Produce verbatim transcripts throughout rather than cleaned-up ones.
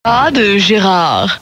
Ah, de Gérard.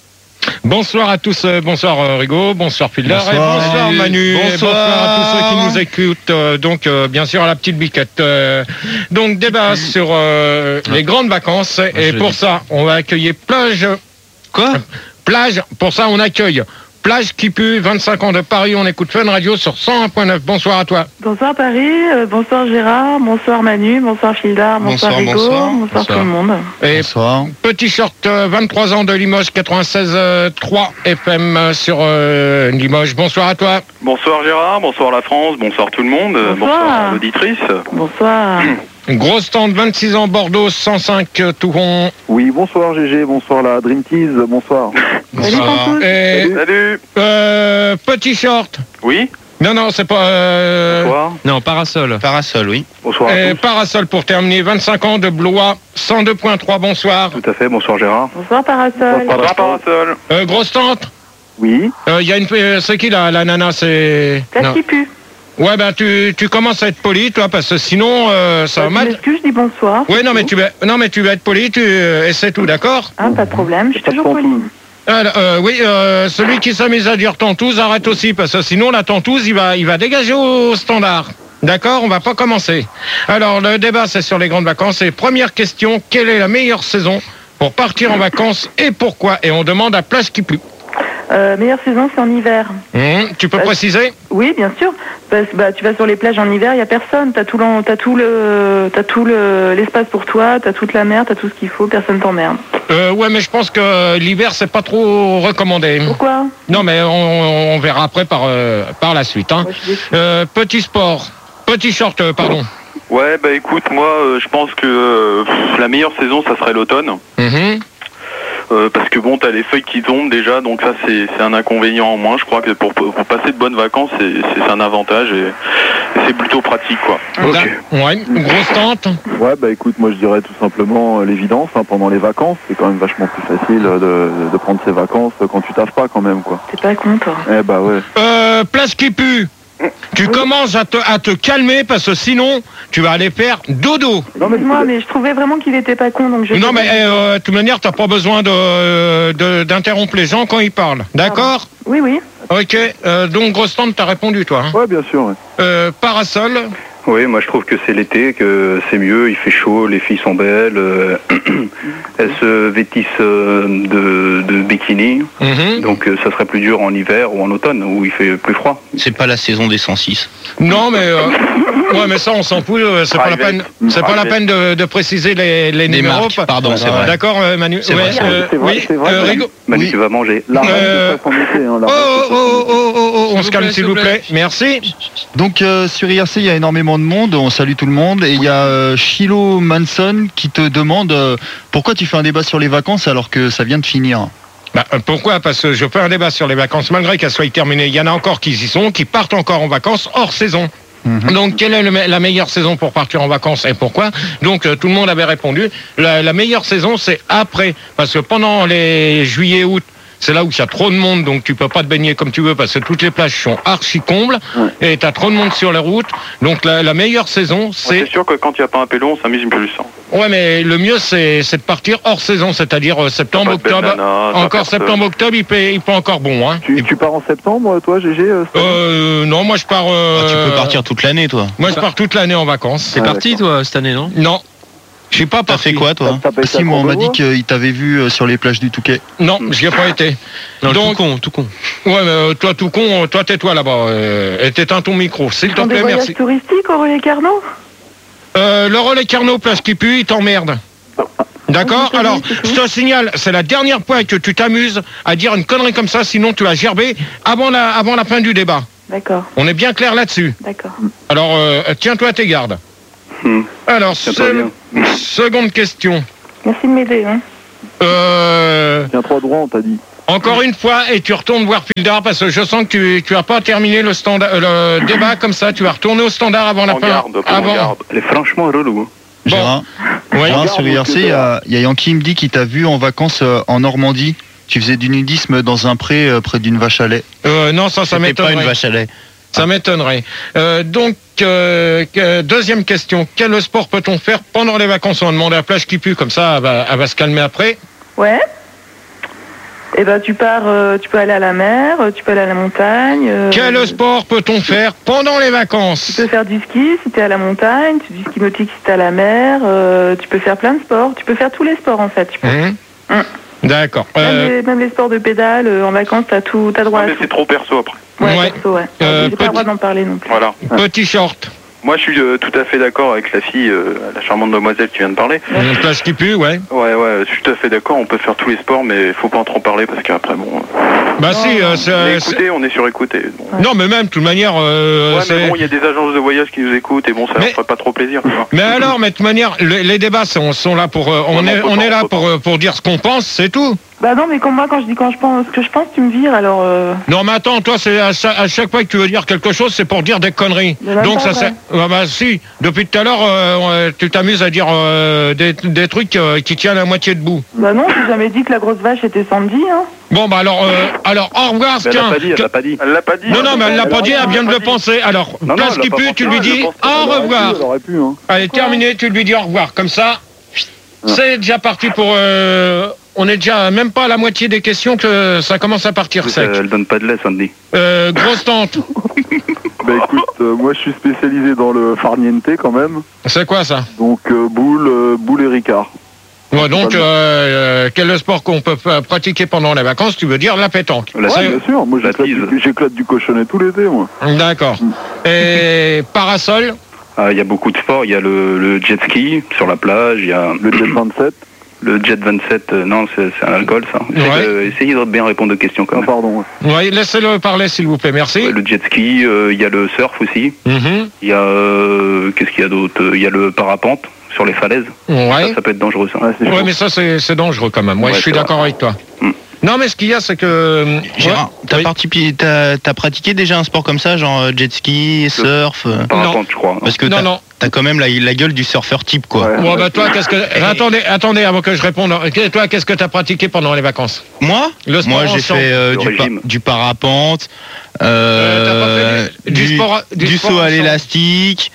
Bonsoir à tous, euh, bonsoir euh, Rigaud, bonsoir Filder, Bonsoir, et bonsoir Manu, bonsoir. et bonsoir à tous ceux qui nous écoutent, euh, donc euh, bien sûr à la petite biquette. Euh, donc débat sur euh, les grandes vacances, et pour ça on va accueillir Plage. Quoi Plage, pour ça on accueille Plage qui pue, vingt-cinq ans de Paris, on écoute Fun Radio sur cent un point neuf. Bonsoir à toi. Bonsoir Paris, euh, bonsoir Gérard, bonsoir Manu, bonsoir Fildar, bonsoir, Bonsoir, Rigaud, bonsoir. bonsoir, Bonsoir. tout le monde. Et Bonsoir. Petit Short, euh, vingt-trois ans de Limoges, quatre-vingt-seize virgule trois F M euh, sur euh, Limoges. Bonsoir à toi. Bonsoir Gérard, bonsoir la France, bonsoir tout le monde, euh, Bonsoir. bonsoir l'auditrice. Bonsoir. Gros stand, vingt-six ans, Bordeaux, cent cinq euh, Touron. Oui, bonsoir G G, bonsoir la Dream Tease, bonsoir. Salut Pantoute. Et Salut. euh, Petit Short. Oui, Non, non, c'est pas... Euh, bonsoir. Non, parasol. Parasol, oui. Bonsoir à et tous. Parasol pour terminer, vingt-cinq ans de Blois, cent deux virgule trois, bonsoir. Tout à fait, bonsoir Gérard. Bonsoir Parasol. Bonsoir Parasol. Euh, gros stand. Oui, Il y a une... euh, c'est qui là, la nana, c'est... Place Non. qui pue. Ouais, ben tu, tu commences à être poli, toi, parce que sinon, euh, ça va Je mal. m'excuse, je dis bonsoir. Ouais, non, mais tu vas, non, mais tu vas être poli, tu, euh, et c'est tout, d'accord? Hein, pas de problème, je suis pas de toujours pantoute. polie. Alors, euh, oui, euh, celui qui s'amuse à dire tantouze, arrête aussi, parce que sinon, la tantouze, il va, il va dégager au standard. D'accord? On va pas commencer. Alors, le débat, c'est sur les grandes vacances. Et première question, quelle est la meilleure saison pour partir en vacances et pourquoi? Et on demande à Plage qui pue. Euh, meilleure saison, c'est en hiver. Hum, tu peux Euh, préciser? Oui, bien sûr. Parce que bah, tu vas sur les plages en hiver, il n'y a personne. T'as tout, l'en- t'as tout le, t'as tout le, l'espace pour toi, t'as toute la mer, t'as tout ce qu'il faut, personne t'emmerde. Euh, ouais, mais je pense que l'hiver, c'est pas trop recommandé. Pourquoi? Non, mais on, on verra après par, euh, par la suite. Hein. Moi, je suis déçue. Euh, petit sport. Petit short, euh, pardon. Ouais, bah écoute, moi euh, je pense que euh, pff, la meilleure saison ça serait l'automne. Mhm. Euh, parce que bon, t'as les feuilles qui tombent déjà, donc ça c'est c'est un inconvénient en moins. Je crois que pour, pour passer de bonnes vacances, c'est c'est un avantage et, et c'est plutôt pratique quoi. Là, ouais, grosse tente. ouais, bah écoute, moi je dirais tout simplement euh, l'évidence, hein, pendant les vacances, c'est quand même vachement plus facile euh, de, de prendre ses vacances euh, quand tu taffes pas quand même, quoi. T'es pas con, toi. Eh bah ouais. Euh, place qui pue. Tu commences à te, à te calmer parce que sinon, tu vas aller faire dodo. Non mais Moi, mais je trouvais vraiment qu'il était pas con, donc je. Non, mais euh, de toute manière, t'as pas besoin de, de- d'interrompre les gens quand ils parlent. D'accord? Oui, oui. Ok. Euh, donc, grosse tente, t'as répondu, toi. Hein. ouais, bien sûr. Ouais. Euh, parasol. Oui, moi je trouve que c'est l'été, que c'est mieux, il fait chaud, les filles sont belles, euh, elles se vêtissent euh, de, de bikini, Mhm. donc euh, ça serait plus dur en hiver ou en automne où il fait plus froid. C'est pas la saison des cent six. Non, mais euh, ouais, mais ça, on s'en fout. euh, C'est pas la Private. peine. C'est pas la Private. peine de, de préciser les, les Des numéros. marques, pardon, c'est vrai. D'accord, euh, Manu. C'est Ouais, vrai, c'est euh, C'est vrai, oui, c'est vrai. euh, Rigaud. Manu, Oui. tu vas manger. La reine Euh, ne peut pas s'en mêler, hein, la Oh, reine oh, ne peut pas s'en oh, mêler. oh, oh, oh, oh, on S'il se vous calme, plaît, s'il vous plaît. Merci. Donc euh, sur I R C, il y a énormément de monde, on salue tout le monde, et il y a euh, Shiloh Manson qui te demande euh, pourquoi tu fais un débat sur les vacances alors que ça vient de finir. Bah, euh, pourquoi? Parce que je fais un débat sur les vacances, malgré qu'elles soient terminées. Il y en a encore qui y sont, qui partent encore en vacances hors saison. Mhm. Donc, quelle est le me- la meilleure saison pour partir en vacances et pourquoi? Donc, euh, tout le monde avait répondu. La, la meilleure saison, c'est après. Parce que pendant les juillet, août, c'est là où il y a trop de monde, donc tu peux pas te baigner comme tu veux parce que toutes les plages sont archi combles et tu as trop de monde sur les routes. Donc, la, la meilleure saison, c'est... C'est sûr que quand il n'y a pas un pélo, on s'amuse plus. Hein. Ouais, mais le mieux, c'est c'est de partir hors saison, c'est-à-dire euh, septembre, Pas de octobre. banana, ça Encore personne. septembre, octobre, il peut, il peut encore bon, hein. Tu, tu pars en septembre, toi, G G euh, cette année Euh, non, moi je pars. euh, Ah, tu peux partir toute l'année, toi. Moi je pars toute l'année en vacances. T'es parti, toi, cette année, non? Non, je suis pas T'as parti. fait quoi, toi? T'as pas été Si, à moi on m'a dit Courbevoie qu'il t'avait vu euh, sur les plages du Touquet. Non, j'y ai pas été. Donc, con, tout con. ouais, mais euh, toi tout con, euh, toi tais-toi là-bas. Euh, et t'éteins ton micro, s'il te Dans des plaît, voyages merci. touristiques au Relais Carnot. Euh, le relais Carnot, place qui pue, il t'emmerde. D'accord? Oui, Alors, c'est tout. je te signale, c'est la dernière fois que tu t'amuses à dire une connerie comme ça, sinon tu vas gerber avant la, avant la fin du débat. D'accord, On est bien clair là-dessus. d'accord. Alors, euh, tiens-toi à tes gardes. Hmm. Alors, Tiens-toi se- seconde question. Merci de m'aider. Hein. Euh, Tiens, trois droits, on t'a dit. encore une fois, et tu retournes voir Fildar parce que je sens que tu tu vas pas terminer le standard, euh, le débat comme ça. Tu vas retourner au standard avant la En fin. garde, prends en Avant. garde. Elle est franchement relou. Gérard, Ouais. Gérard, sur I R C, il y a, il y a Yankee qui me dit qu'il t'a vu en vacances euh, en Normandie. Tu faisais du nudisme dans un pré euh, près d'une vache à lait. Euh, non, ça, ça C'était pas une m'étonnerait. vache à lait. Ça m'étonnerait. Euh, donc, euh, que- deuxième question. Quel sport peut-on faire pendant les vacances? On va demander à la plage qui pue, comme ça, elle va, elle va se calmer après. Ouais. Et ben tu pars, euh, tu peux aller à la mer, euh, tu peux aller à la montagne. Euh, Quel sport peut-on faire pendant les Tu vacances? peux faire du ski si t'es à la montagne, du ski nautique si t'es à la mer. Euh, tu peux faire plein de sports. Tu peux faire tous les sports en fait. Tu peux. Mmh. Mmh. D'accord. Même, Euh, les, même les sports de pédale, euh, en vacances, t'as tout, t'as droit Ouais, à mais tout. c'est trop perso après. Ouais, Ouais. perso, ouais. Euh, J'ai pas le droit petit- d'en parler non plus. Voilà. Petit short. Moi, je suis euh, tout à fait d'accord avec la fille, euh, la charmante demoiselle qui vient de parler. Une plage qui pue, ouais. Ouais, ouais, je suis tout à fait d'accord. On peut faire tous les sports, mais faut pas en trop parler parce qu'après, bon. Bah si, euh, c'est- Mais c'est- écoutez, on est sur écouter. Bon. non mais même de toute manière, euh, Ouais, c'est- mais bon, il y a des agences de voyage qui nous écoutent et bon, ça Mais- leur ferait pas trop plaisir. Tu vois. mais alors, mais de toute manière, le- les débats sont, sont là pour, euh, on non, est, faut on pas, est là faut pour, pas. euh, pour dire ce qu'on pense, c'est tout. Bah non, mais comme moi, quand je dis quand je pense, ce que je pense, tu me vires, alors... Euh... Non mais attends, toi c'est à, cha- à chaque fois que tu veux dire quelque chose, c'est pour dire des conneries. Mais même Donc pas ça vrai. c'est, ah bah si, depuis tout à l'heure, euh, euh, tu t'amuses à dire euh, des, des trucs euh, qui tiennent à moitié debout. Bah non, j'ai jamais dit que la grosse vache était Sandy, hein. Bon bah alors, euh, alors au revoir, Mais elle tiens. l'a pas dit, elle l'a pas dit. Elle l'a pas dit. Non non mais elle l'a pas dit, elle vient de le dit. penser. Alors, Non, non, place elle l'a qui pas pue, pensé. tu lui Non, elle dis le pense pas. au Elle aurait revoir. pu, elle aurait pu, hein. Allez, terminé, tu lui dis au revoir. Comme ça, c'est déjà parti pour... euh, on est déjà même pas à la moitié des questions que ça commence à partir sec. Elle donne pas de lait, Sandy. Euh, grosse tante, Bah écoute, euh, moi je suis spécialisé dans le farniente quand même. c'est quoi ça? Donc euh, boule, euh, boule et ricard. Ouais, donc, euh, euh, quel est le sport qu'on peut euh, pratiquer pendant les vacances? Tu veux dire la pétanque? La Ouais, C'est- bien sûr, moi la j'éclate tise. du, j'éclate du cochonnet tout l'été, moi. D'accord. Et parasol? Ah, il y a beaucoup de sports. Il y a le, le jet ski sur la plage. Il y a Le jet vingt-sept. le jet vingt-sept. euh, non, c'est c'est un alcool, ça. Essayez, Ouais. de, essayez de bien répondre aux questions quand Ah, même. pardon. ouais. Oui, laissez-le parler s'il vous plaît, merci. Ouais, le jet ski. euh, Il y a le surf aussi. Mhm. Il y a euh, qu'est-ce qu'il y a d'autre? Il y a le parapente sur les falaises. Ouais. Ça, ça peut être dangereux, ça. Ouais, c'est Ouais, chaud. mais ça c'est c'est dangereux quand même. Ouais, Ouais, je suis c'est d'accord avec toi. Mm. Non, mais ce qu'il y a, c'est que... Gérard, Ouais. t'as Oui. participé- t'as- t'as pratiqué déjà un sport comme ça, genre euh, jet ski, surf euh, Parapente, je crois. Parce que Non, t'as non. t'as quand même la, la gueule du surfeur type, quoi. Ouais. Ouais, bah toi, qu'est-ce que... Attendez, attendez, avant que je réponde. Ok, toi, qu'est-ce que t'as pratiqué pendant les vacances? Moi Le sport Moi, j'ai ensemble. fait euh, Le du, pa- régime. du parapente, euh, Euh, t'as pas fait du- du sport- du du sport saut à ensemble. l'élastique,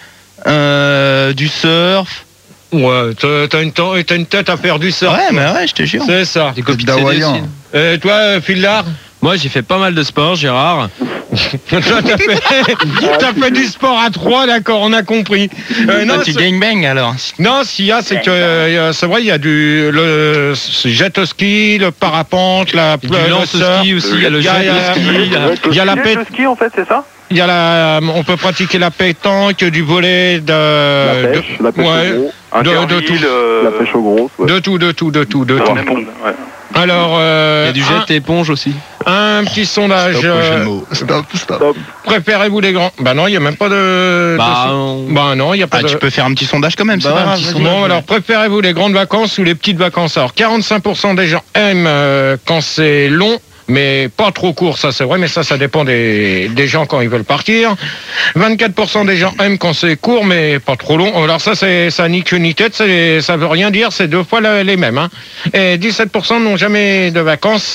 euh, du surf. Ouais, t'as t'as une, ten- t'as une tête à faire du surf. Ouais, mais ouais, je te jure. C'est ça. Des copines d'Hawaïen. aussi. Et toi, Philard? Moi, j'ai fait pas mal de sport, Gérard. Toi, t'as fait, t'as fait du sport à trois, d'accord, on a compris. Euh, Toi, non, tu c'est- gangbang alors. non, s'il y a, c'est que euh, c'est vrai, il y a du le jet ski, le parapente, la Du le lance surf, ski aussi, il y a le il y a- jet il y a- ski. il y a- il y a la Le pét- ski, en fait, c'est ça? il y a la, on peut pratiquer la pétanque, du volet, de, La pêche, de- la pêche ouais, au gros. Un De- de Interville, tout. euh, La pêche aux grosses, ouais. de tout, de tout, de tout, de dans tout. le même monde, ouais. Alors, euh, Il y a du un, jet éponge aussi. un petit sondage. Stop au jeu de euh, mots. Stop, stop. préférez-vous les grands? Bah non, il y a même pas de. Bah, de- on- bah non, il y a pas Ah, de. tu peux faire un petit sondage quand même, c'est Bah pas ouais, un grave. petit vas-y. sondage. Alors, préférez-vous les grandes vacances ou les petites vacances? Alors, quarante-cinq pour cent des gens aiment euh, quand c'est long, mais pas trop court, ça c'est vrai, mais ça, ça dépend des, des gens quand ils veulent partir. vingt-quatre pour cent des gens aiment quand c'est court, mais pas trop long. Alors ça, c'est ça ni queue ni tête, c'est- ça veut rien dire, c'est deux fois le- les mêmes. Hein. Et dix-sept pour cent n'ont jamais de vacances.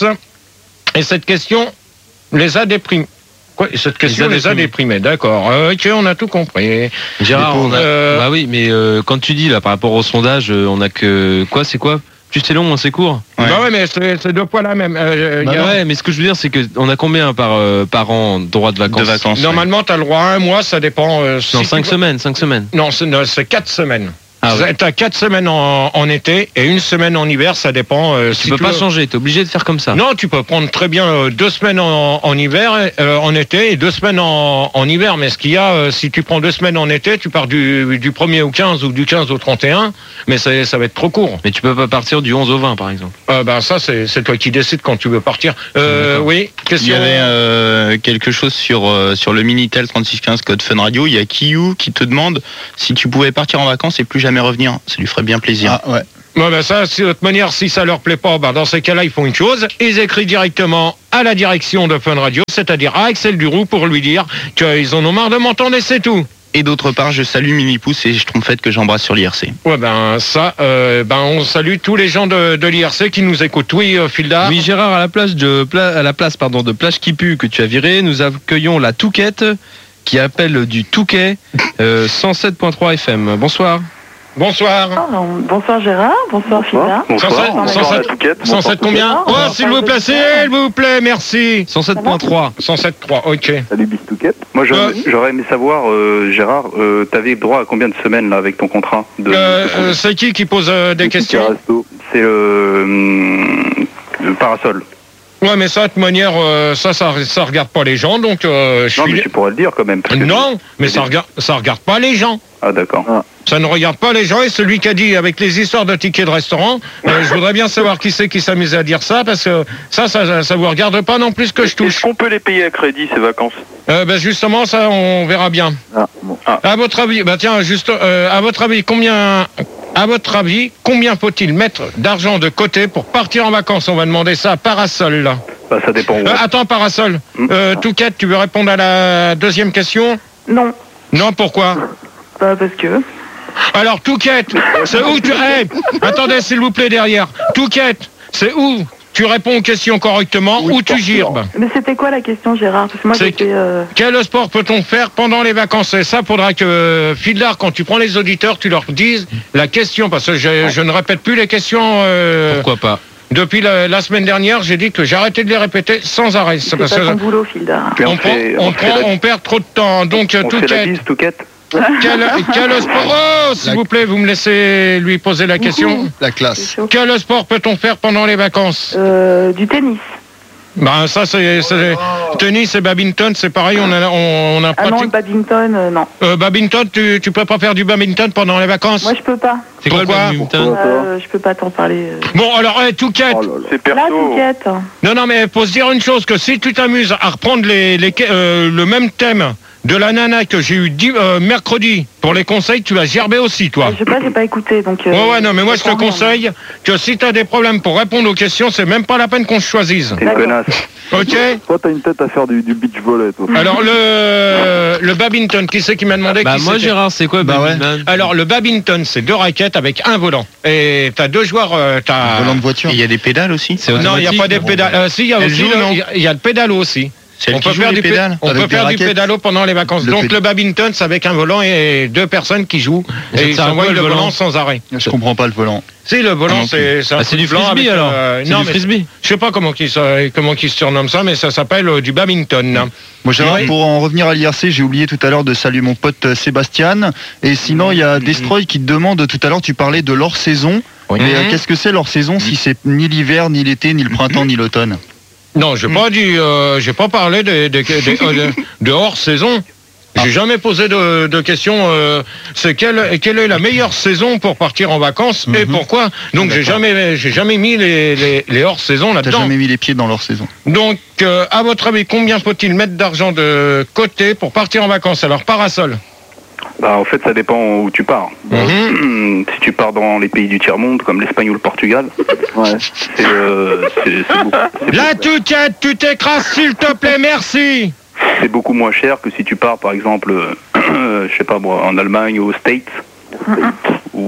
Et cette question les a déprimés. Quoi, cette question Les les a a déprimés, d'accord. Euh, ok, on a tout compris. Gérard, on a- Euh, bah oui, mais euh, quand tu dis là par rapport au sondage, euh, on a que quoi, c'est quoi? Plus c'est long, moins c'est court. Ouais. Bah ouais, mais c'est c'est deux fois la même. Euh, il y a- Bah ouais, mais ce que je veux dire, c'est que on a combien par euh, par an droit de vacances? De vacances. Normalement, tu as le droit à un mois, ça dépend. euh, si Non, tu cinq vas- semaines, cinq semaines. Non, c'est non, c'est quatre semaines. Ah ouais. Tu as quatre semaines en, en été et une semaine en hiver, ça dépend. euh, Tu si peux pas veux- changer, t'es obligé de faire comme ça. Non, tu peux prendre très bien euh, deux semaines en, en hiver, euh, en été, et deux semaines en, en hiver. Mais ce qu'il y a, euh, si tu prends deux semaines en été, tu pars du, du premier au quinze ou du quinze au trente et un, mais ça, ça va être trop court. Mais tu peux pas partir du onze au vingt, par exemple. Euh, ben ça, c'est c'est toi qui décides quand tu veux partir. Euh, D'accord. oui, Il question. y avait euh, quelque chose sur, euh, sur le Minitel trente-six quinze code Fun Radio. Il y a Kiyu qui te demande si tu pouvais partir en vacances et plus jamais revenir. Ça lui ferait bien plaisir. Ah ouais. Ouais, ben ça, si, de toute manière, si ça leur plaît pas, ben dans ces cas-là, ils font une chose. Ils écrivent directement à la direction de Fun Radio, c'est-à-dire à Axel Duroux, pour lui dire qu'ils en ont marre de m'entendre et c'est tout. Et d'autre part, je salue Minipousse et je trompette que j'embrasse sur l'I R C. Ouais, ben ça, euh, ben on salue tous les gens de, de l'I R C qui nous écoutent. Oui, euh, Fildar. Oui, Gérard, à la place de pla- à la place pardon de plage qui pue que tu as viré, nous accueillons la Touquette qui appelle du Touquet euh, cent sept point trois F M. Bonsoir. Bonsoir. Ah, bonsoir Gérard, bonsoir Phila. cent sept, cent sept, cent sept combien? Oh, s'il vous plaît, s'il vous plaît, merci. cent sept point trois. cent sept point trois, ok. Salut Bistouquette. Moi, j'aurais, Euh. j'aurais aimé savoir, euh, Gérard, euh, t'avais droit à combien de semaines là avec ton contrat de, Euh, de- euh, c'est qui qui pose euh, des Le questions? ticket resto. C'est le, hum, le parasol. Ouais, mais ça, de toute manière, euh, ça, ça, ça regarde pas les gens, donc euh, je Non, suis. mais tu pourrais le dire quand même. parce que- Non, mais ça regarde, ça regarde pas les gens. Ah, d'accord. Ça ne regarde pas les gens, et celui qui a dit avec les histoires de tickets de restaurant, euh, je voudrais bien savoir qui c'est qui s'amusait à dire ça, parce que ça, ça, ça vous regarde pas non plus que je Est-ce touche. qu'on peut les payer à crédit, ces vacances? Euh, ben justement, ça, on verra bien. Ah, bon. À votre avis, bah tiens, juste, euh, à votre avis, combien, à votre avis, combien faut-il mettre d'argent de côté pour partir en vacances? On va demander ça à Parasol, là. Bah, ça dépend. Euh, attends, Parasol. Hmm. Euh, Touquette, tu veux répondre à la deuxième question? Non, Non, pourquoi? pas parce que. Alors, Touquette, c'est où tu... Hey, attendez, s'il vous plaît, derrière. Touquette, c'est où tu réponds aux questions correctement ou tu girbes? Mais c'était quoi la question Gérard? Parce que moi C'est j'étais... Euh... Quel sport peut-on faire pendant les vacances? Et ça, faudra que, euh, Fildar, quand tu prends les auditeurs, tu leur dises la question, parce que je, je ne répète plus les questions... euh, Pourquoi pas? Depuis la, la semaine dernière, j'ai dit que j'arrêtais de les répéter sans arrêt. C'est C'est parce pas que ton boulot, Phildar. Mais on, on prend, fait- on, on fait prend- la- on perd trop de temps. Donc, On fait la Touquette, bise, Touquette. quel, quel sport... Oh, s'il La- vous plaît, vous me laissez lui poser la question. La C'est classe. chaud. Quel sport peut-on faire pendant les vacances? Euh, du tennis. Ben ça c'est c'est- tennis et badminton, c'est pareil, on a on, on a Ah non, le pratique. badminton, euh, non. Euh, badminton, tu tu peux pas faire du badminton pendant les vacances? Moi je peux pas. C'est quoi le Pourquoi badminton? Euh, je peux pas t'en parler. euh. Bon alors, hey, Touquette. Oh là là. C'est Là, perso. Touquette. Non non mais faut se dire une chose, que si tu t'amuses à reprendre les, les euh, le même thème de la nana que j'ai eu di- euh, mercredi pour les conseils, tu vas gerber aussi toi. Je sais pas, j'ai pas écouté, donc... euh, Ouais ouais non mais moi je te comprends rien. conseille que si tu as des problèmes pour répondre aux questions, c'est même pas la peine qu'on se choisisse. T'es une D'accord. connasse. OK? Toi, t'as une tête à faire du, du beach volley, toi. Alors le le badminton, qui c'est qui m'a demandé Bah qui moi c'était? Gérard, c'est quoi Bah ouais. badminton? Alors le badminton, c'est deux raquettes avec un volant. Et t'as deux joueurs, euh, t'as... Volant de voiture. Et il y a des pédales aussi. C'est Non, il n'y a automatique. pas des pédales. Euh, si, il y a Elle aussi joue, le- non il y a- il y a le pédalo aussi. C'est elle On qui peut joue faire les du pé- pédales. on Avec peut des faire du raquettes. pédalo pendant les vacances. Le Donc péd- le badminton, c'est avec un volant et deux personnes qui jouent. Et ça Et ils sert à s'envoient quoi, le le volant volant sans arrêt. Je comprends pas le volant. Si, le Ah volant, non c'est c'est un Ah, c'est truc du blanc frisbee avec, alors. euh, C'est non, du mais frisbee. je sais pas comment qu'ils se- comment qu'ils surnomment ça, mais ça s'appelle euh, du badminton. hein. Moi, Gérard, Oui. pour en revenir à l'I R C, j'ai oublié tout à l'heure de saluer mon pote euh, Sébastien. Et sinon, il y a Destroy qui te demande, tout à l'heure, tu parlais de l'hors-saison. Oui. Mais euh, Mhm. qu'est-ce que c'est l'hors-saison si c'est ni l'hiver, ni l'été, ni le printemps, ni l'automne? Non, j'ai pas dit, euh, j'ai pas parlé de, de, de, de- de hors saison. J'ai jamais posé de, de questions. Euh, c'est quelle, quelle est la meilleure saison pour partir en vacances et Mhm. pourquoi? Donc j'ai D'accord. jamais, j'ai jamais mis les, les, les hors saison T'as là-dedans. jamais mis les pieds dans l'hors-saison. Donc, euh, à votre avis, combien faut-il mettre d'argent de côté pour partir en vacances? Alors, Parasol. Bah, en fait, ça dépend où tu pars. Mhm. Si tu pars dans les pays du tiers-monde, comme l'Espagne ou le Portugal, Ouais. c'est euh, c'est- c'est beaucoup, c'est La beaucoup- Touquette, tu t'écrases, s'il te plaît, merci. c'est beaucoup moins cher que si tu pars, par exemple, euh, je sais pas moi, en Allemagne ou aux States, ou,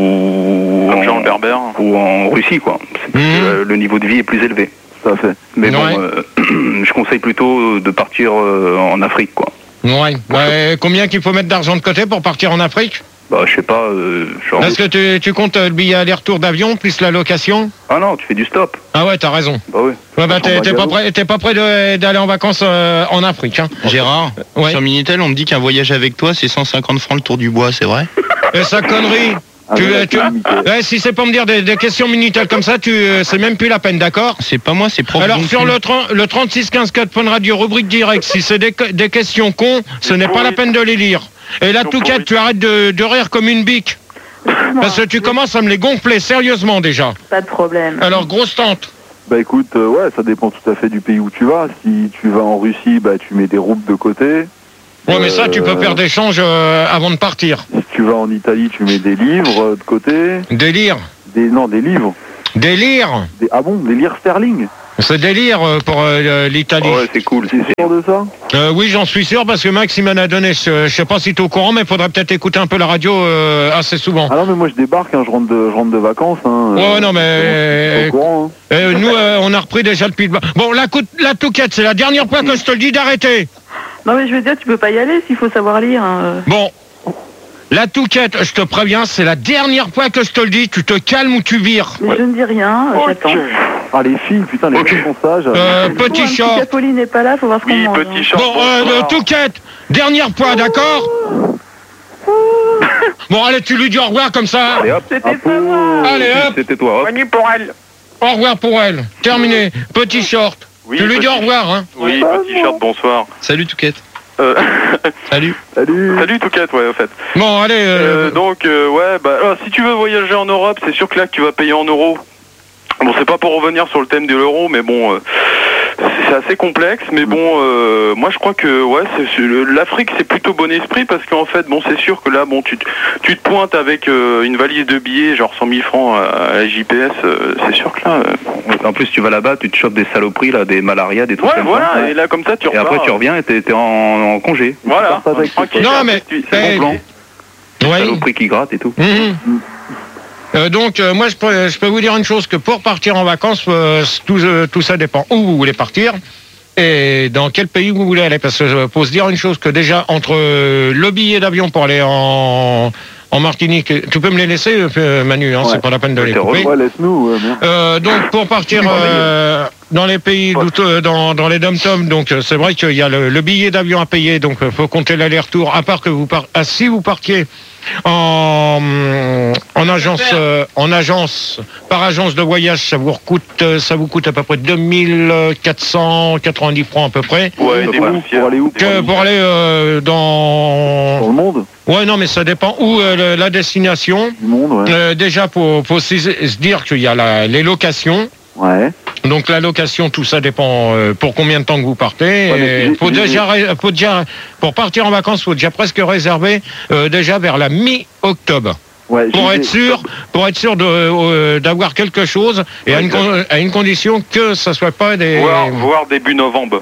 ou, Comme en, Jean le Berbère. ou en Russie, quoi. C'est parce que, Mhm. euh, le niveau de vie est plus élevé. Tout à fait. Mais bon, Ouais. euh, je conseille plutôt de partir euh, en Afrique, quoi. Ouais. Ouais, combien qu'il faut mettre d'argent de côté pour partir en Afrique? Bah, je sais pas, euh, genre... Est-ce que tu, tu comptes euh, le billet aller-retour d'avion plus la location? Ah non, tu fais du stop. Ah ouais, t'as raison. Bah oui. Ouais, bah, t'es En t'es pas bagalot. prêt, t'es pas prêt de- d'aller en vacances euh, en Afrique, hein? Gérard, Ouais. sur Minitel, on me dit qu'un voyage avec toi, c'est cent cinquante francs le tour du bois, c'est vrai? Et ça connerie. Ah, Tu- mais là, tu- c'est limité. Ouais, si c'est pour me dire des, des questions Minitel comme ça, tu, euh, c'est même plus la peine, d'accord? C'est pas moi, c'est prof. Alors donc sur tu- le, trente le trente-six quinze quatre Fun Radio, rubrique direct, si c'est des, que- des questions cons, ce n'est pas la peine de les lire. Et là, Questions Touquette, pourries. tu arrêtes de, de rire comme une bique. Parce que tu commences à me les gonfler, sérieusement déjà. Pas de problème. Alors, grosse tante. Bah écoute, euh, ouais, ça dépend tout à fait du pays où tu vas. Si tu vas en Russie, bah tu mets des roubles de côté. Ouais, mais ça, tu peux Euh, faire des changes euh, avant de partir. Si tu vas en Italie, tu mets des livres euh, de côté. Délire. Des, non, des livres. Délire. Des, ah bon, des lire sterling. C'est délire euh, pour euh, l'Italie. Ah ouais, c'est cool. T'es sûr de ça? Euh, oui, j'en suis sûr, parce que Max, il m'en a donné. Je, je sais pas si tu es au courant, mais il faudrait peut-être écouter un peu la radio euh, assez souvent. Ah non, mais moi je débarque, hein, je, rentre de, je rentre de vacances. Hein, Ouais, non, mais- je suis au courant, hein. Euh, nous, euh, on a repris déjà depuis le bas. Bon, la, cou- la Touquette, c'est la dernière fois que je te le dis d'arrêter. Non mais je veux dire, tu peux pas y aller s'il faut savoir lire. hein. Bon. La Touquette, je te préviens, c'est la dernière fois que je te le dis, tu te calmes ou tu vires. Mais je ne dis rien, euh, j'attends. Ah, les filles, putain, les filles sont sages. Euh, Bon, petit un petit short. Capoli n'est pas là, faut voir ce qu'on Oui, mange. petit short. Bon, euh, bonsoir. Touquette, dernière fois, d'accord? Bon, allez, tu lui dis au revoir comme ça. Allez hop, C'était pas moi. Allez, hop, c'était toi. Hop. Bonne pour elle. au revoir pour elle. Terminé. Petit short. Oui, tu lui dis petit- au revoir, hein. Oui, petit short, bonsoir. Salut Touquette. Euh, Salut. Salut. Salut Touquette, ouais, en fait. Bon, allez. euh, Euh, donc, euh, ouais, bah, alors, si tu veux voyager en Europe, c'est sûr que là, tu vas payer en euros. Bon, c'est pas pour revenir sur le thème de l'euro, mais bon, euh, c'est assez complexe. Mais bon, euh, moi, je crois que, ouais, c'est- c'est le- l'Afrique, c'est plutôt bon esprit parce qu'en fait, bon, c'est sûr que là, bon, tu, te- tu te pointes avec euh, une valise de billets, genre cent mille francs à, à la J P S, euh, c'est sûr que là. euh, En plus, tu vas là-bas, tu te chopes des saloperies, là, des malarias, des trucs Ouais, comme voilà, ça. et là, comme ça, tu Et repars. après, tu reviens et t'es t'es en, en congé. Voilà, partages avec tranquille. Non, mais- Tu- C'est Eh, bon plan. Des ouais. saloperies qui grattent et tout. Mhm. Euh, donc, euh, moi, je peux, je peux vous dire une chose, que pour partir en vacances, euh, tout, euh, tout ça dépend où vous voulez partir et dans quel pays vous voulez aller. Parce que faut se dire une chose, que déjà, entre euh, le billet d'avion pour aller en, en Martinique, tu peux me les laisser, euh, Manu, hein, Ouais. c'est pas la peine de les C'est couper. Ouais, laisse-nous, ouais, merde. Euh, donc pour partir euh, dans les pays, d'où- dans, dans les dom-toms, donc euh, c'est vrai qu'il y a le, le billet d'avion à payer, donc il faut compter l'aller-retour. À part que vous par, ah, si vous partiez en, en agence, euh, en agence, par agence de voyage, ça vous coûte, ça vous coûte à peu près deux mille quatre cent quatre-vingt-dix francs à peu près. Ouais, des Pour poussières. aller où Que pour aller euh, dans, Dans le monde ouais non mais ça dépend où euh, le- la destination. Du monde, ouais. Euh, déjà faut, faut se se dire qu'il y a la, les locations. Ouais. Donc la location, tout ça dépend euh, pour combien de temps que vous partez. Ouais, mais Et j'ai- faut j'ai- déjà, ré- faut déjà, pour partir en vacances, faut déjà presque réserver euh, déjà vers la mi-octobre. Ouais, Pour j'ai- être sûr, pour être sûr de, euh, d'avoir quelque chose et à, une, con- à une condition que ça soit pas des. Voir, voir début novembre.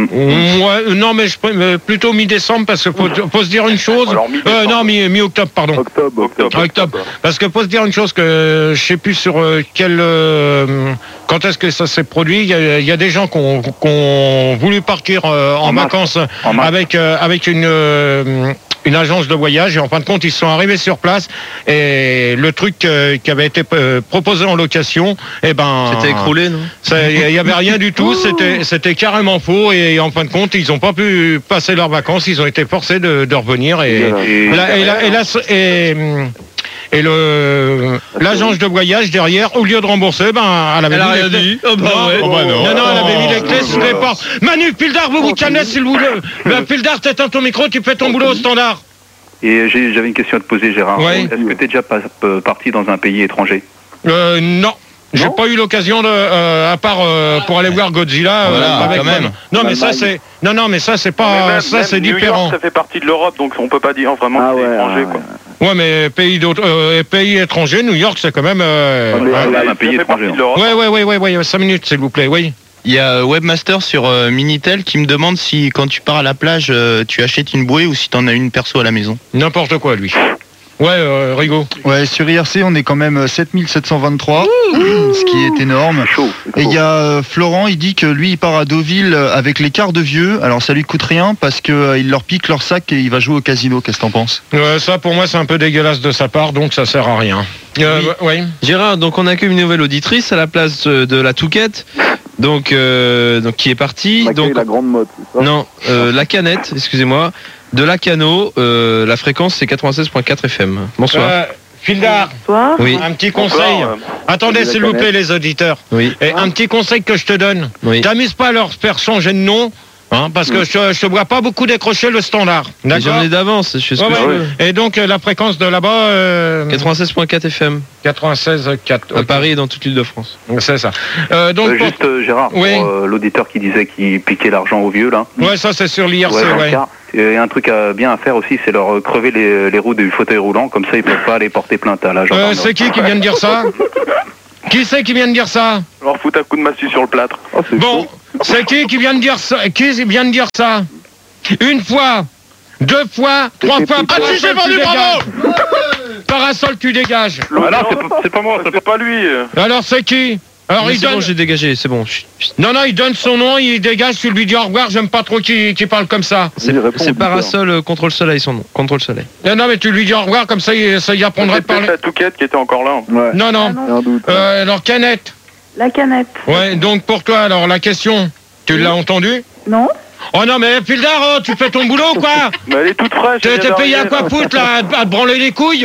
Ouais, non mais je pr- euh, plutôt mi-décembre parce que faut, faut se dire une chose. Alors, mi-décembre. Euh, non mi- mi-octobre pardon. Octobre, octobre. Octobre. Parce que faut se dire une chose que je sais plus sur euh, quel euh, quand est-ce que ça s'est produit. Il y a, il y a des gens qui ont, qui ont voulu partir euh, en, En mars. vacances En mars. avec euh, avec une euh, une agence de voyage et en fin de compte ils sont arrivés sur place et le truc euh, qui avait été euh, proposé en location, eh ben C'était écroulé, non? ça, il y avait rien du tout, c'était c'était carrément faux et en fin de compte ils n'ont pas pu passer leurs vacances, ils ont été forcés de, de revenir et Et- la- et la- et la- et, et le l'agence de voyage derrière, au lieu de rembourser, ben elle avait Elle a mis rien les clés. dit. Oh bah non, ouais. oh bah non. non, non, elle avait mis les clés sous les portes. Manu Pildar, vous vous calmez s'il vous plaît. Le Pildar, t'éteins ton micro, tu fais ton boulot au standard. Et j'ai- j'avais une question à te poser, Gérard. Ouais. Est-ce que tu es déjà pas- euh, parti dans un pays étranger? Euh, non. J'ai Non pas eu l'occasion de, euh, à part euh, pour aller voir Godzilla. euh, Voilà, avec quand même. Non, mais ça Allemagne. c'est, non, non, mais ça c'est Mais pas, même- ça même c'est New différent. York, ça fait partie de l'Europe, donc on peut pas dire vraiment Ah que c'est ouais, étranger, ah quoi. ouais. Ouais, mais pays d'autres, euh, pays étrangers, New York, c'est quand même. Euh... Ah, mais- ouais. Ouais, Ça un pays fait étranger. partie de l'Europe. ouais, ouais, ouais, ouais, ouais, cinq minutes, s'il vous plaît, oui. Il y a euh, Webmaster sur euh, Minitel qui me demande si quand tu pars à la plage, euh, tu achètes une bouée ou si t'en as une perso à la maison. N'importe quoi, lui. Ouais, euh, Rigaud. Ouais, sur I R C, on est quand même sept mille sept cent vingt-trois, ce qui est énorme. C'est chaud. c'est Et il chaud. y a euh, Florent, il dit que lui, il part à Deauville euh, avec les quarts de vieux. Alors ça lui coûte rien parce que euh, il leur pique leur sac et il va jouer au casino. Qu'est-ce que t'en penses? Euh, ça, pour moi, c'est un peu dégueulasse de sa part, donc ça sert à rien. Euh, Oui. ouais. Gérard, donc on accueille une nouvelle auditrice à la place de, de la Touquette, donc, euh, donc qui est partie. On accueille Donc, la grande mode, c'est ça? non, euh, la canette, excusez-moi, de la Cano, euh, la fréquence c'est quatre-vingt-seize virgule quatre F M. Bonsoir. Euh, Fildar, Bonsoir. Oui, un petit Bonsoir, conseil. euh, Attendez, Salut, la s'il vous canette. plaît, les auditeurs. oui, Et un petit conseil que je te donne. oui. T'amuses pas à leur faire changer de nom, hein, parce que je, te- je te vois pas beaucoup décrocher le standard. Mais D'accord. J'en ai d'avance, je fais ce Ouais, que je ouais. veux. Et donc euh, la fréquence de là-bas, euh, quatre-vingt-seize virgule quatre F M, quatre-vingt-seize virgule quatre. à Paris et dans toute l'île de France. C'est ça. Euh, donc Euh, pour- juste, euh, Gérard, Oui. pour euh, l'auditeur qui disait qu'il piquait l'argent aux vieux, là. ouais, ça c'est sur l'I R C, Ouais, dans le ouais. car. Et un truc à bien à faire aussi, c'est leur euh, crever les, les roues du fauteuil roulant, comme ça ils peuvent pas aller porter plainte à la Euh, gendarmerie. c'est qui qui vient de dire ça? Qui c'est qui vient de dire ça? leur foutre un coup de massue sur le plâtre. Oh, c'est Bon, chaud. c'est qui qui vient de dire ça? Qui vient de dire ça? Une fois, deux fois, trois C'était fois. plus- Ah si, j'ai vendu, bravo! Parasol, tu dégages. Ah non, c'est pas- c'est pas moi, c'est C'est pas lui. euh. Alors c'est qui? Alors Mais il c'est donne. bon, j'ai dégagé, c'est bon. Chut, chut. Non, non, il donne son nom, il dégage, tu lui dis au revoir, j'aime pas trop qu'il qu'il parle comme ça. C'est Il répond c'est au Parasol euh, contre le soleil, son nom. Contre le soleil. Non, non, mais tu lui dis au revoir, comme ça, il, ça y apprendra C'est de parler. peut-être la Touquette qui était encore là. Ouais, Non, non. Ah non. il y a un doute. Euh, alors, Canette. La canette. Ouais, donc pour toi, alors, la question, tu l'as entendue? Non? Oh non, mais Pildar, oh, tu fais ton boulot ou quoi? Mais elle est toute fraîche. T'es elle vient t'es payé à d'arriver, quoi là. foutre, là, à, à te branler les couilles?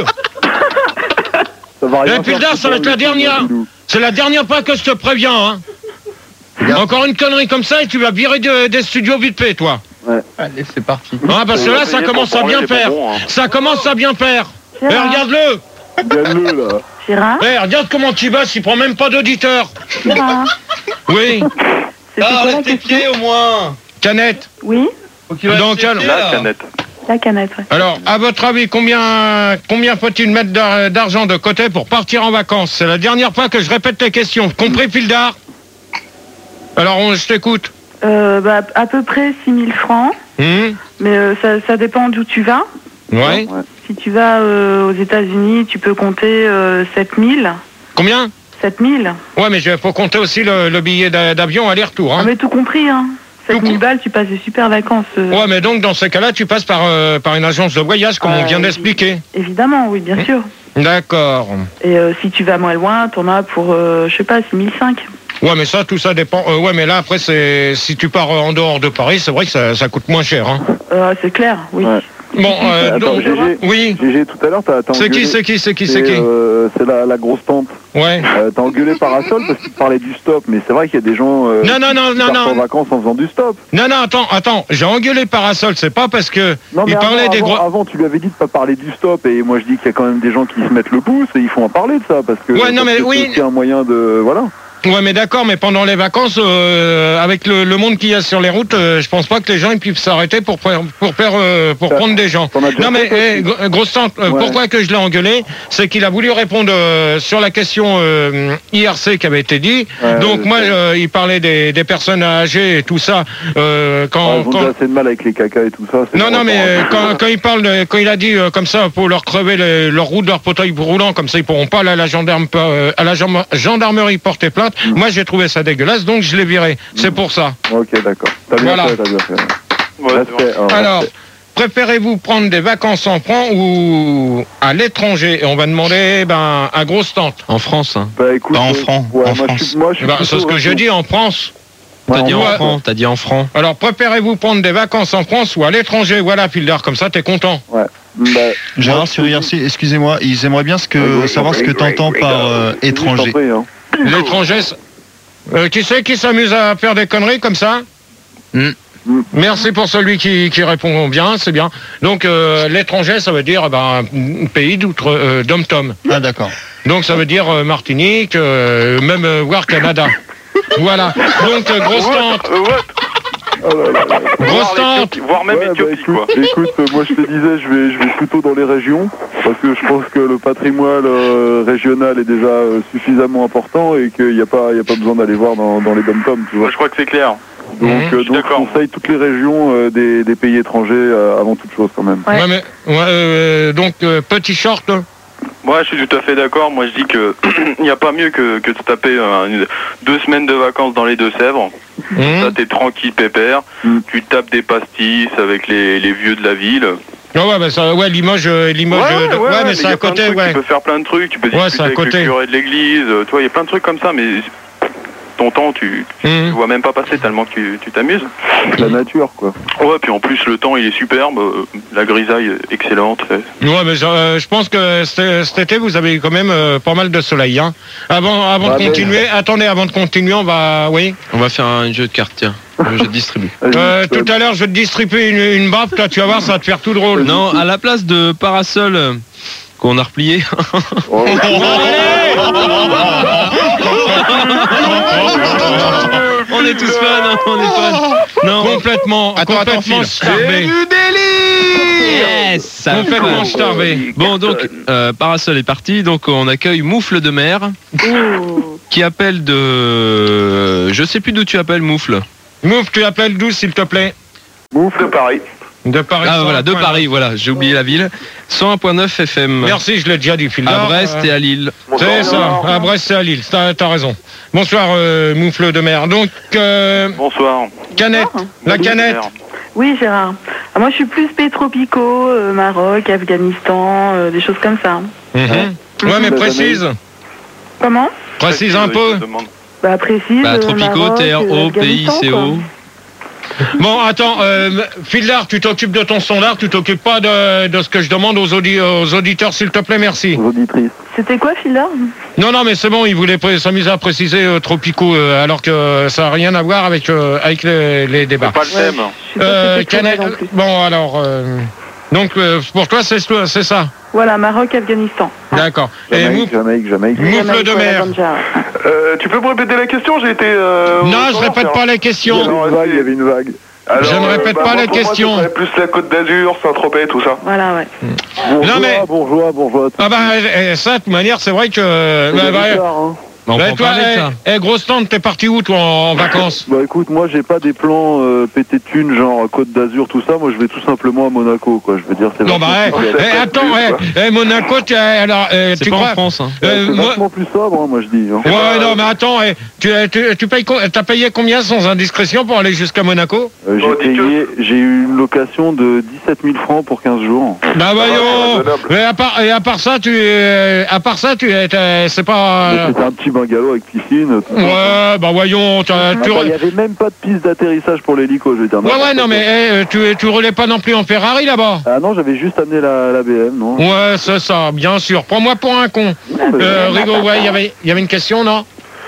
Ça va rien Eh, Pildar, faire, ça va être la c'est dernière. Doudou. C'est la dernière fois que je te préviens, hein. Encore une connerie comme ça et tu vas virer de- des studios vite fait, toi. Allez, c'est parti. Ah, parce que On va là, ça payer commence pour à bien branler les faire. bonbons, hein. Ça commence à bien faire. Eh, Gérard. regarde-le. Regarde-le, là. Gérard? Eh, regarde comment tu bosses, il prend même pas d'auditeur. Gérard? Oui, C'était quoi la question? au moins. Canette. Oui? Donc, alors, La canette. La canette, ouais. alors, à votre avis, combien, combien faut-il mettre d'ar- d'argent de côté pour partir en vacances? C'est la dernière fois que je répète les questions. Compris, Pildar? Alors, on, je t'écoute. Euh, bah, à peu près six mille francs. Hum, Mais euh, ça, ça dépend d'où tu vas. ouais. Si tu vas euh, aux États-Unis, tu peux compter euh, sept mille. Combien? sept mille. Ouais, mais il faut compter aussi le, le billet d'a- d'avion aller-retour. Ah, Hein. mais tout compris, hein. sept mille balles, tu passes de super vacances. euh, Ouais, mais donc, dans ce cas-là, tu passes par, euh, par une agence de voyage, comme Ah, on vient oui. d'expliquer. Évidemment, oui, bien sûr. D'accord. Et euh, si tu vas moins loin, t'en as pour, euh, je sais pas, six mille cinq. Ouais, mais ça, tout ça dépend. Euh, ouais, mais là, après, c'est si tu pars euh, en dehors de Paris, c'est vrai que ça, ça coûte moins cher. Hein. Euh, c'est clair, oui. Ouais. Bon, euh, Attends, donc, Gégé, oui. Gégé, tout à l'heure, t'as t'as C'est engueulé. qui, c'est qui, c'est qui, c'est qui euh, C'est la, la grosse tante. Ouais. Euh, t'as engueulé Parasol parce qu'il te parlait du stop, mais c'est vrai qu'il y a des gens euh, Non, non, non, qui non, partent en non. vacances en faisant du stop. Non, non, attends, attends. J'ai engueulé Parasol, c'est pas parce que Non, mais il avant, parlait des avant, gros. avant, tu lui avais dit de pas parler du stop, et moi je dis qu'il y a quand même des gens qui se mettent le pouce et il faut en parler de ça parce que Ouais, non, parce mais que oui. c'est aussi un moyen de voilà. Ouais, mais d'accord, mais pendant les vacances, euh, avec le, le monde qu'il y a sur les routes, euh, je pense pas que les gens ils puissent s'arrêter pour faire- pour faire euh, pour Ça- prendre des gens. t'en as déjà Non mais fait, eh, toi, gro- grosse tante, euh, Ouais. pourquoi que je l'ai engueulé, c'est qu'il a voulu répondre euh, sur la question euh, I R C qui avait été dit. Ouais, Donc ouais, moi, c'est- euh, il parlait des, des personnes âgées et tout ça. Euh, Ouais, quand, ils ont quand- déjà assez de mal avec les cacas et tout ça. c'est non, bon, non, mais bon, euh, hein. quand, quand il parle, de- quand il a dit euh, comme ça, pour leur crever les- leur roue de leur fauteuil roulant, comme ça ils pourront pas aller à la, gendarme, euh, à la gen- gendarmerie porter plainte. Mm. Moi, j'ai trouvé ça dégueulasse, donc je l'ai viré. C'est pour ça. Ok, d'accord. T'as bien Voilà. fait, t'as bien fait. Ouais, c'est vrai. Respect, hein, Alors, respect. préférez-vous prendre des vacances en France ou à l'étranger? Et on va demander ben, à grosse tante. En France, hein. Bah écoute, Pas en euh, francs, ouais, en moi, Je France. suis, moi je suis Ben, plutôt c'est ce que j'ai retour. dit en France. Ouais, T'as dit en en ouais. francs, t'as dit en francs. Alors, préférez-vous prendre des vacances en France ou à l'étranger? Voilà, Filder, comme ça, t'es content. Ouais. Bah, Gérard moi, sur I R C, excusez-moi, ils aimeraient bien ce que, Ouais, savoir ce que tu entends par euh, je t'en étranger. prie, hein. L'étranger, c'est- euh, qui c'est qui s'amuse à faire des conneries comme ça? Hmm. Hmm. Merci pour celui qui, qui répond bien, c'est bien. Donc, euh, l'étranger, ça veut dire eh ben, un pays d'outre, euh, d'Om-Tom. Ah d'accord. Donc ça veut dire euh, Martinique, euh, même euh, voir Canada. Voilà. Donc euh, grosse tante, Euh, what Oh là là là. grosse Voir tante. l'Éthiopie, Voir même Ouais, bah, Éthiopie, quoi. écoute, écoute, euh, moi je te disais, je vais, je vais plutôt dans les régions, parce que je pense que le patrimoine euh, régional est déjà euh, suffisamment important et qu'il n'y a pas, il y a pas besoin d'aller voir dans, dans les dom-toms, tu Moi, vois. je crois que c'est clair. Donc, Mhm, euh, je suis donc je d'accord. conseille toutes les régions euh, des, des pays étrangers euh, avant toute chose quand même. Ouais. Ouais, mais, ouais, euh, donc euh, petit short. là. Moi, je suis tout à fait d'accord. Moi, je dis que il n'y a pas mieux que, que de se taper euh, une- deux semaines de vacances dans les Deux-Sèvres. Hum. Ça, t'es tranquille, pépère. Mm. Tu tapes des pastis avec les, les vieux de la ville. Ah ouais, bah, ça, ouais, Limoges, euh, Limoges. euh, de- ouais, mais c'est y a à plein de côté, trucs, ouais. Tu peux faire plein de trucs. Tu peux Ouais, discuter c'est à avec côté. le curé de l'église. euh, Tu vois, il y a plein de trucs comme ça, mais ton temps, tu, tu, Hum. tu vois même pas passer tellement que tu tu t'amuses. La nature, quoi. Ouais, puis en plus, le temps, il est superbe. euh, La grisaille, est excellente. Ouais, mais euh, je pense que cet cet été, vous avez eu quand même euh, pas mal de soleil. Hein. Avant, avant Ouais, de mais- continuer, attendez, avant de continuer, on va, oui. On va faire un jeu de cartes, tiens. Je te distribue. Vas-y, Euh, je te- tout à l'heure, je vais te distribuer une, une baffe, toi, tu vas voir, ça va te faire tout drôle. Non, à la place de parasol euh, qu'on a replié. Oh, On est tous fans, hein, on est fans. Non, Complètement, Attends, attends, complètement Phil. starvé. yes, ça Complètement fait. starvé. Bon, donc, euh, parasol est parti. Donc, on accueille Moufle de mer Ouh. qui appelle de. Je sais plus d'où tu appelles Moufle. Mouf, tu appelles d'où, s'il te plaît? Ouf de Paris. De Paris. Ah voilà, de cent un point neuf. Paris, voilà, j'ai oublié la ville. cent un virgule neuf F M. Merci, je l'ai déjà dit, Phil. À Brest et à Lille. C'est ça, à Brest et à Lille, t'as as raison. Bonsoir, euh, moufle de mer. Donc, euh, Bonsoir. canette, la Oui, canette. Oui, Gérard. Ah, moi, je suis plus pays tropicaux, euh, Maroc, Afghanistan, euh, des choses comme ça. Mhm. Ouais, mais Bah, précise, Comment précise un peu. Bah, précise. Bah, euh, tropicaux, Maroc, T R O, euh, P I C O. Afghanistan, Bon, attends, euh, Fildar, tu t'occupes de ton sondage, tu t'occupes pas de, de ce que je demande aux, audi- aux auditeurs, s'il te plaît, merci. Aux auditrices. quoi. C'était quoi, Philard? Non, non, mais c'est bon, il voulait pré- s'amuser à préciser euh, tropicaux, euh, alors que ça n'a rien à voir avec, euh, avec les, les débats. Pas le thème. Je sais pas Euh, si c'était Canette, non plus. bon, alors, euh, donc, euh, pour toi, c'est c'est ça. Voilà, Maroc, Afghanistan. D'accord. Et Jamaïque, Mouf- Jamaïque, Jamaïque. Moufle Jamaïque, de voilà, mer. Banja. Euh, tu peux me répéter la question? J'ai été. Euh, Non, au je standard, répète c'est pas un- les Il y questions. avait une vague, il y avait une vague. Alors, Je ne répète bah, pas moi, les pour moi, questions. ce serait plus la Côte d'Azur, Saint-Tropez, tout ça. Voilà, ouais. Bourgeois, Non, mais- bourgeois, bourgeois. Ah bah, euh, ça, de toute manière, c'est vrai que... C'est bah, des bah, bizarres, hein. Bah, on bah, peut en toi, parler de ça. eh, eh, grosse tante, t'es parti où, toi, en, en vacances? Bah écoute, moi j'ai pas des plans euh, pétés de thunes, genre Côte d'Azur, tout ça. Moi je vais tout simplement à Monaco, quoi. Je veux dire, c'est Non, bah, vachement eh, plus- eh, attends, eh, eh, Monaco, tu, alors, euh, C'est tu pas crois... en France. Hein. euh, c'est moi- vachement plus sobre, hein, moi je dis. Hein. Ouais, non, mais attends, eh, tu, tu, tu payes, co- t'as payé combien sans indiscrétion pour aller jusqu'à Monaco? Euh, Bon, j'ai dis-que- payé, j'ai eu une location de dix-sept mille francs pour quinze jours. Bah voyons, raisonnable. mais à part, et à part ça, tu, euh, à part ça, tu, es- t'es- c'est pas... Mais euh, C'était un petit bungalow avec piscine. Tout ça. ouais, bah voyons, t'as- tu... Attends, il y avait même pas de piste d'atterrissage pour l'hélico, je veux dire. Ouais, ouais, non, mais eh, tu, tu roulais pas non plus en Ferrari là-bas? Ah non, j'avais juste amené la, la B M, non. Ouais, c'est ça, bien sûr. Prends-moi pour un con. Non, mais- Euh, Rigo, ouais, il y avait- il y avait une question, non?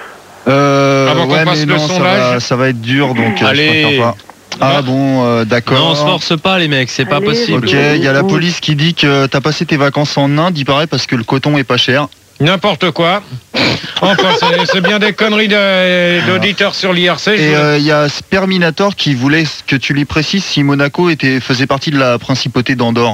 Euh, Avant qu'on ouais, fasse mais le non, ça sondage. va, ça va être dur, donc euh, Allez. je préfère pas. Ah bon, euh, d'accord. Non, on se force pas, les mecs, c'est pas Allez, possible. Ok, il y a la police qui dit que t'as passé tes vacances en Inde, il paraît, parce que le coton est pas cher. N'importe quoi. Enfin, c'est- c'est bien des conneries de- d'auditeurs sur l'I R C. je Et vous- euh, il y a Sperminator qui voulait que tu lui précises si Monaco était, faisait partie de la principauté d'Andorre.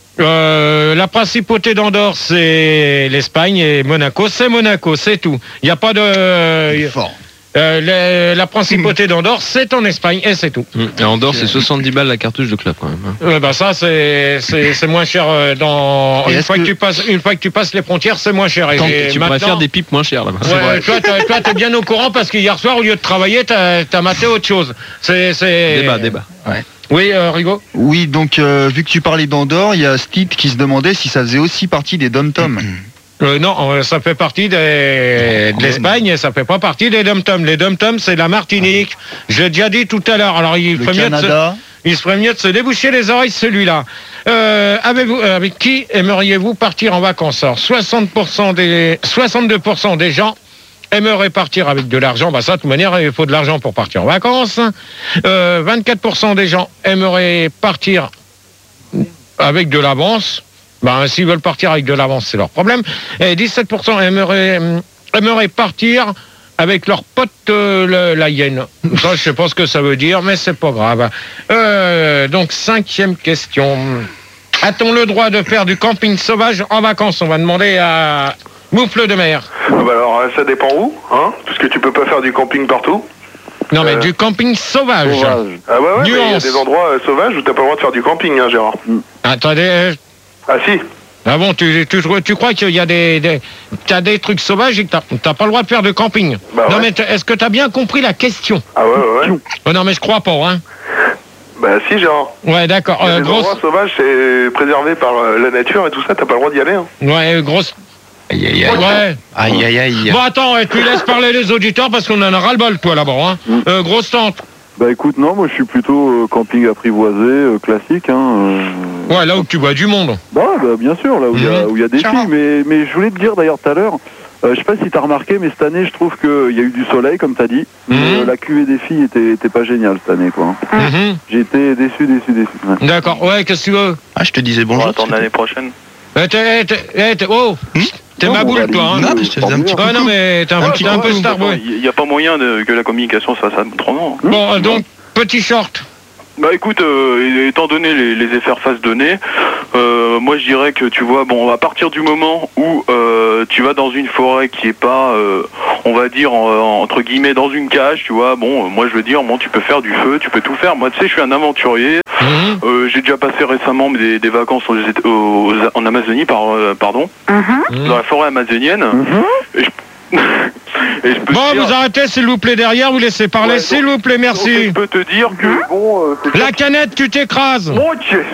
Euh, la principauté d'Andorre, c'est l'Espagne, et Monaco, c'est Monaco, c'est tout. Il n'y a pas de... Fort. Euh, les- la principauté d'Andorre, c'est en Espagne, et c'est tout. Hum, Et Andorre, c'est soixante-dix balles la cartouche de club quand même. hein. Euh, bah ça, c'est c'est- c'est moins cher euh, dans... Et Une est-ce fois, que... que- tu passes, une fois que tu passes les frontières, c'est moins cher. Et Tant et que tu maintenant- pourrais faire des pipes moins chères là-bas. Ouais, toi, t'as- toi, t'es bien au courant parce que hier soir, au lieu de travailler, t'as as maté autre chose. C'est, c'est... Débat, débat. Oui, euh, Rigo. Oui, donc euh, vu que tu parlais d'Andorre, il y a Steve qui se demandait si ça faisait aussi partie des dom-toms. Euh, non, euh, ça fait partie des, de l'Espagne et ça fait pas partie des dom-toms. Les dom-toms, c'est la Martinique. J'ai déjà dit tout à l'heure. Alors, il Le ferait mieux de se, Canada, il serait mieux de se déboucher les oreilles, celui-là. Euh, avez-vous, euh, avec qui aimeriez-vous partir en vacances? Alors, soixante pour cent des, soixante-deux pour cent des gens aimeraient partir avec de l'argent. Bah ça, de toute manière, il faut de l'argent pour partir en vacances. Euh, vingt-quatre pour cent des gens aimeraient partir avec de l'avance. Ben, s'ils veulent partir avec de l'avance, c'est leur problème. Et dix-sept pour cent aimeraient, aimeraient partir avec leurs potes euh, le- la hyène. Ça, je sais pas ce que ça veut dire, mais c'est pas grave. Euh, donc, cinquième question. A-t-on le droit de faire du camping sauvage en vacances? On va demander à Moufle de mer. Ah bah alors, euh, ça dépend où, hein, parce que tu peux pas faire du camping partout. Non, mais Euh, du camping sauvage. Sauvage. Ah ouais, ouais, mais il y a Nuance. des endroits euh, sauvages où t'as pas le droit de faire du camping, hein, Gérard. Attendez. euh, Ah si. Ah bon, tu, tu, tu crois qu'il y a des, des, t'as des trucs sauvages et que t'as, t'as pas le droit de faire de camping? Bah Non, ouais. mais t- est-ce que t'as bien compris la question? Ah ouais, ouais, ouais. Oh, non, mais je crois pas, hein. Bah si, Gérard. Ouais, d'accord. Il y a Euh, des grosse, endroits sauvages, c'est préservé par euh, la nature et tout ça, t'as pas le droit d'y aller. Hein. ouais, grosse. Aïe aïe aïe. Ouais. Aïe aïe aïe. Bon, attends, ouais, tu laisses parler les auditeurs parce qu'on en a ras-le-bol, toi, là-bas, hein. Mm. Euh, grosse tante. Bah écoute, non, moi je suis plutôt euh, camping apprivoisé, euh, classique. Hein, euh. Ouais, là où tu vois du monde. Bah, bah bien sûr, là où il y, a- où il y a des Tiens. filles. Mais, mais je voulais te dire d'ailleurs tout à l'heure, euh, je sais pas si t'as remarqué, mais cette année je trouve qu'il y a eu du soleil, comme t'as dit. Mais Mhm. euh, la cuvée des filles était, était pas géniale cette année, quoi. Mhm. J'ai été déçu, déçu, déçu. Ouais. D'accord. Ouais, qu'est-ce que tu veux? Ah, je te disais On va bonjour. attendre l'année prochaine. Euh, t'es, t'es, eh, t'es- oh, Hmm t'es Non, ma on boule, va toi, hein. aller- Non, mais je te faisais un petit Ouais, non, mais t'es un, Ah, petit, bah, un peu ouais, starboy. Il n'y a pas moyen de, que la communication se fasse autrement. hein. Bon, euh, donc, petit short. Bah écoute, euh, étant donné les, les effets face donnés, euh, moi je dirais que tu vois, bon, à partir du moment où euh, tu vas dans une forêt qui est pas, euh, on va dire en- entre guillemets dans une cage, tu vois, bon, euh, moi je veux dire, bon, tu peux faire du feu, tu peux tout faire. Moi, tu sais, je suis un aventurier. Mhm. Euh, j'ai déjà passé récemment des, des vacances aux, Éta- aux- en Amazonie, par, euh, pardon, Mhm. dans la forêt amazonienne. Et je, et je peux Bon, te dire, vous arrêtez, s'il vous plaît, derrière, vous laissez parler, Ouais, s'il donc- vous plaît, donc, merci. je peux te dire que bon, euh, c'est La canette, tu t'écrases. Mon Dieu.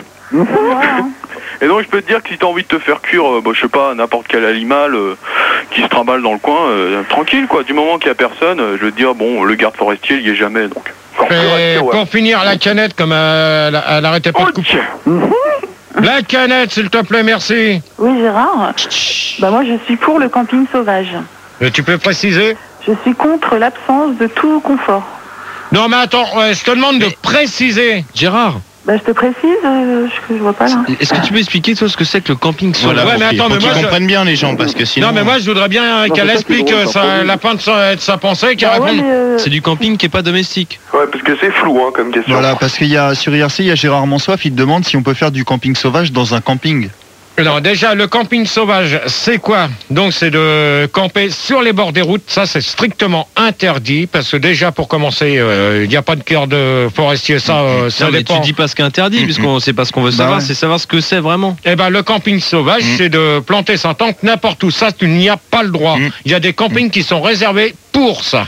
Et donc je peux te dire que si t'as envie de te faire cuire, euh, bah, je sais pas, n'importe quel animal euh, qui se trimballe dans le coin, euh, tranquille quoi, du moment qu'il y a personne, euh, je veux te dire, bon, le garde forestier il y est jamais donc. Encore plus Et resté, ouais. pour finir, la canette, comme euh, elle, elle arrêtait pas de couper. La canette, s'il te plaît, merci. Oui, Gérard. Bah moi, je suis pour le camping sauvage. Euh, Tu peux préciser? Je suis contre l'absence de tout confort. Non, mais attends, ouais, je te demande de préciser. Gérard, Bah je te précise, euh, je, je vois pas là. est-ce que tu peux expliquer toi ce que c'est que le camping Voilà, sauvage? Ouais, pour mais qu'ils- attends, pour mais qu'ils moi, je- comprennent bien les gens, parce que sinon... Non, mais moi, je voudrais bien Non, qu'elle c'est ça qui est explique drôle, euh, c'est sa- un la fin de sa, de sa pensée, qu'elle Bah ouais, réponde. mais, euh, C'est du camping qui est pas domestique. Ouais, parce que c'est flou hein, comme question. Voilà, parce qu'il y a sur I R C, il y a Gérard Monsoif, il te demande si on peut faire du camping sauvage dans un camping. Non, déjà, le camping sauvage, c'est quoi? Donc, c'est de camper sur les bords des routes. Ça, c'est strictement interdit, parce que déjà, pour commencer, il n'y a pas de cœur de forestier. Ça, euh, ça Non, mais dépend. tu dis pas ce qui est interdit, Mhm. puisqu'on sait pas ce qu'on veut Bah savoir, ouais. c'est savoir ce que c'est vraiment. Eh ben, le camping sauvage, Mm. c'est de planter sa tente n'importe où. Ça, tu n'y as pas le droit. Mm. Il y a des campings qui sont réservés pour ça.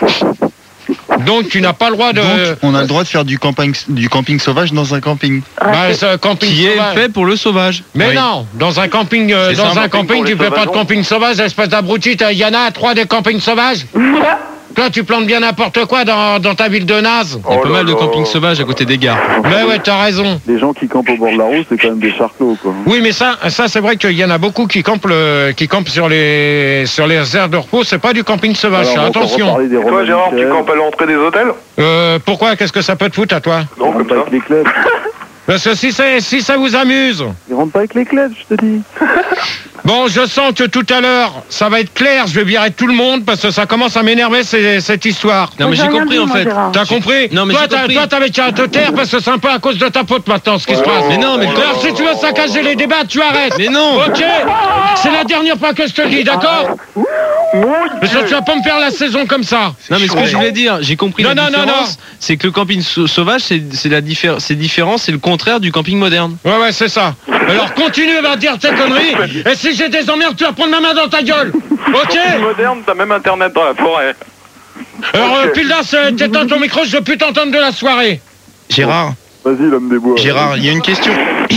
Donc, tu n'as pas le droit de... Donc, on a le droit de faire du camping, du camping sauvage dans un camping. Bah, raté. ce camping Qui est sauvage. fait pour le sauvage. Mais Oui. non, dans un camping, euh, C'est dans ça, un un camping camping, pour tu les fais pas de sauvageons. camping sauvage, espèce d'abruti. Il y en a trois des campings sauvages. Toi, tu plantes bien n'importe quoi dans, dans ta ville de naze. Il y a Oh pas là mal de là. campings sauvages à côté des gares. Mais ouais, t'as raison. Les gens qui campent au bord de la route, c'est quand même des charclos, quoi. Oui, mais ça, ça c'est vrai qu'il y en a beaucoup qui campent, le, qui campent sur les, sur les aires de repos. C'est pas du camping sauvage. Alors, on va encore Attention. reparler des Et toi Romains Gérard, tu Michel. campes à l'entrée des hôtels? Euh, pourquoi? Qu'est-ce que ça peut te foutre à toi? Ils Non, rentrent comme pas ça. avec les clubs. Parce que si, c'est- si ça vous amuse. Ils rentrent pas avec les clubs, je te dis. Bon, je sens que tout à l'heure, ça va être clair. Je vais virer tout le monde parce que ça commence à m'énerver ces- cette histoire. Non, mais Moi, j'ai rien compris dit, en moi, fait. Gérard. T'as compris? Non, mais toi, j'ai t'as- compris. toi, t'avais qu'à te taire parce que c'est un peu à cause de ta faute maintenant ce qui se passe. Mais non, mais Alors, si tu veux saccager les débats, tu arrêtes. Mais non. Ok. C'est la dernière fois que je te le dis, d'accord? Parce que tu vas pas me faire la saison comme ça. Non, mais ce que je voulais dire, j'ai compris Non, la non, non, différence. C'est que le camping sau- sauvage, c'est c'est la diffé- c'est différent, c'est le contraire du camping moderne. Ouais, ouais, c'est ça. Alors continue à dire tes conneries. Et si j'ai des emmerdes, tu vas prendre ma main dans ta gueule. Ok? Camping moderne, t'as même internet dans la forêt. Alors, Ok. euh, Pildas, euh, t'éteins ton micro, je veux plus t'entendre de la soirée. Gérard, Vas-y, l'homme des bois. Gérard, il y a une question.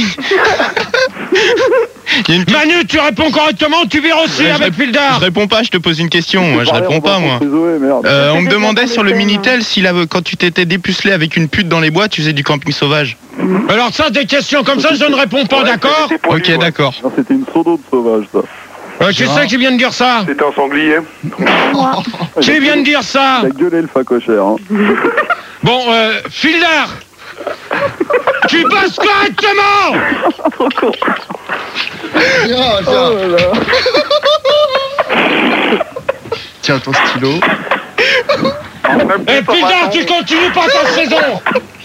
Il y a une... Manu, tu réponds correctement, tu vires aussi Ouais, je avec rép- Pildar. Je réponds pas, je te pose une question. Moi, je Parler, réponds on pas, va moi. contre Zoé, merde. Euh, on me C'était demandait pas sur le les thèmes. Minitel si la- quand tu t'étais dépucelé avec une pute dans les bois, tu faisais du camping sauvage. Alors ça, des questions comme ça, je ne réponds pas, d'accord? C'était poli, Ok, ouais. d'accord. Non, c'était une sodo de sauvage, ça. Euh, Qui c'est qui vient de dire ça? C'était un sanglier. Qui vient de dire ça? Il a gueulé le facochère, hein. Bon, euh, Fildar, tu bosses correctement. Trop con. Oh là là. Tiens, ton stylo. Et Pildar, tu continues pas ta saison.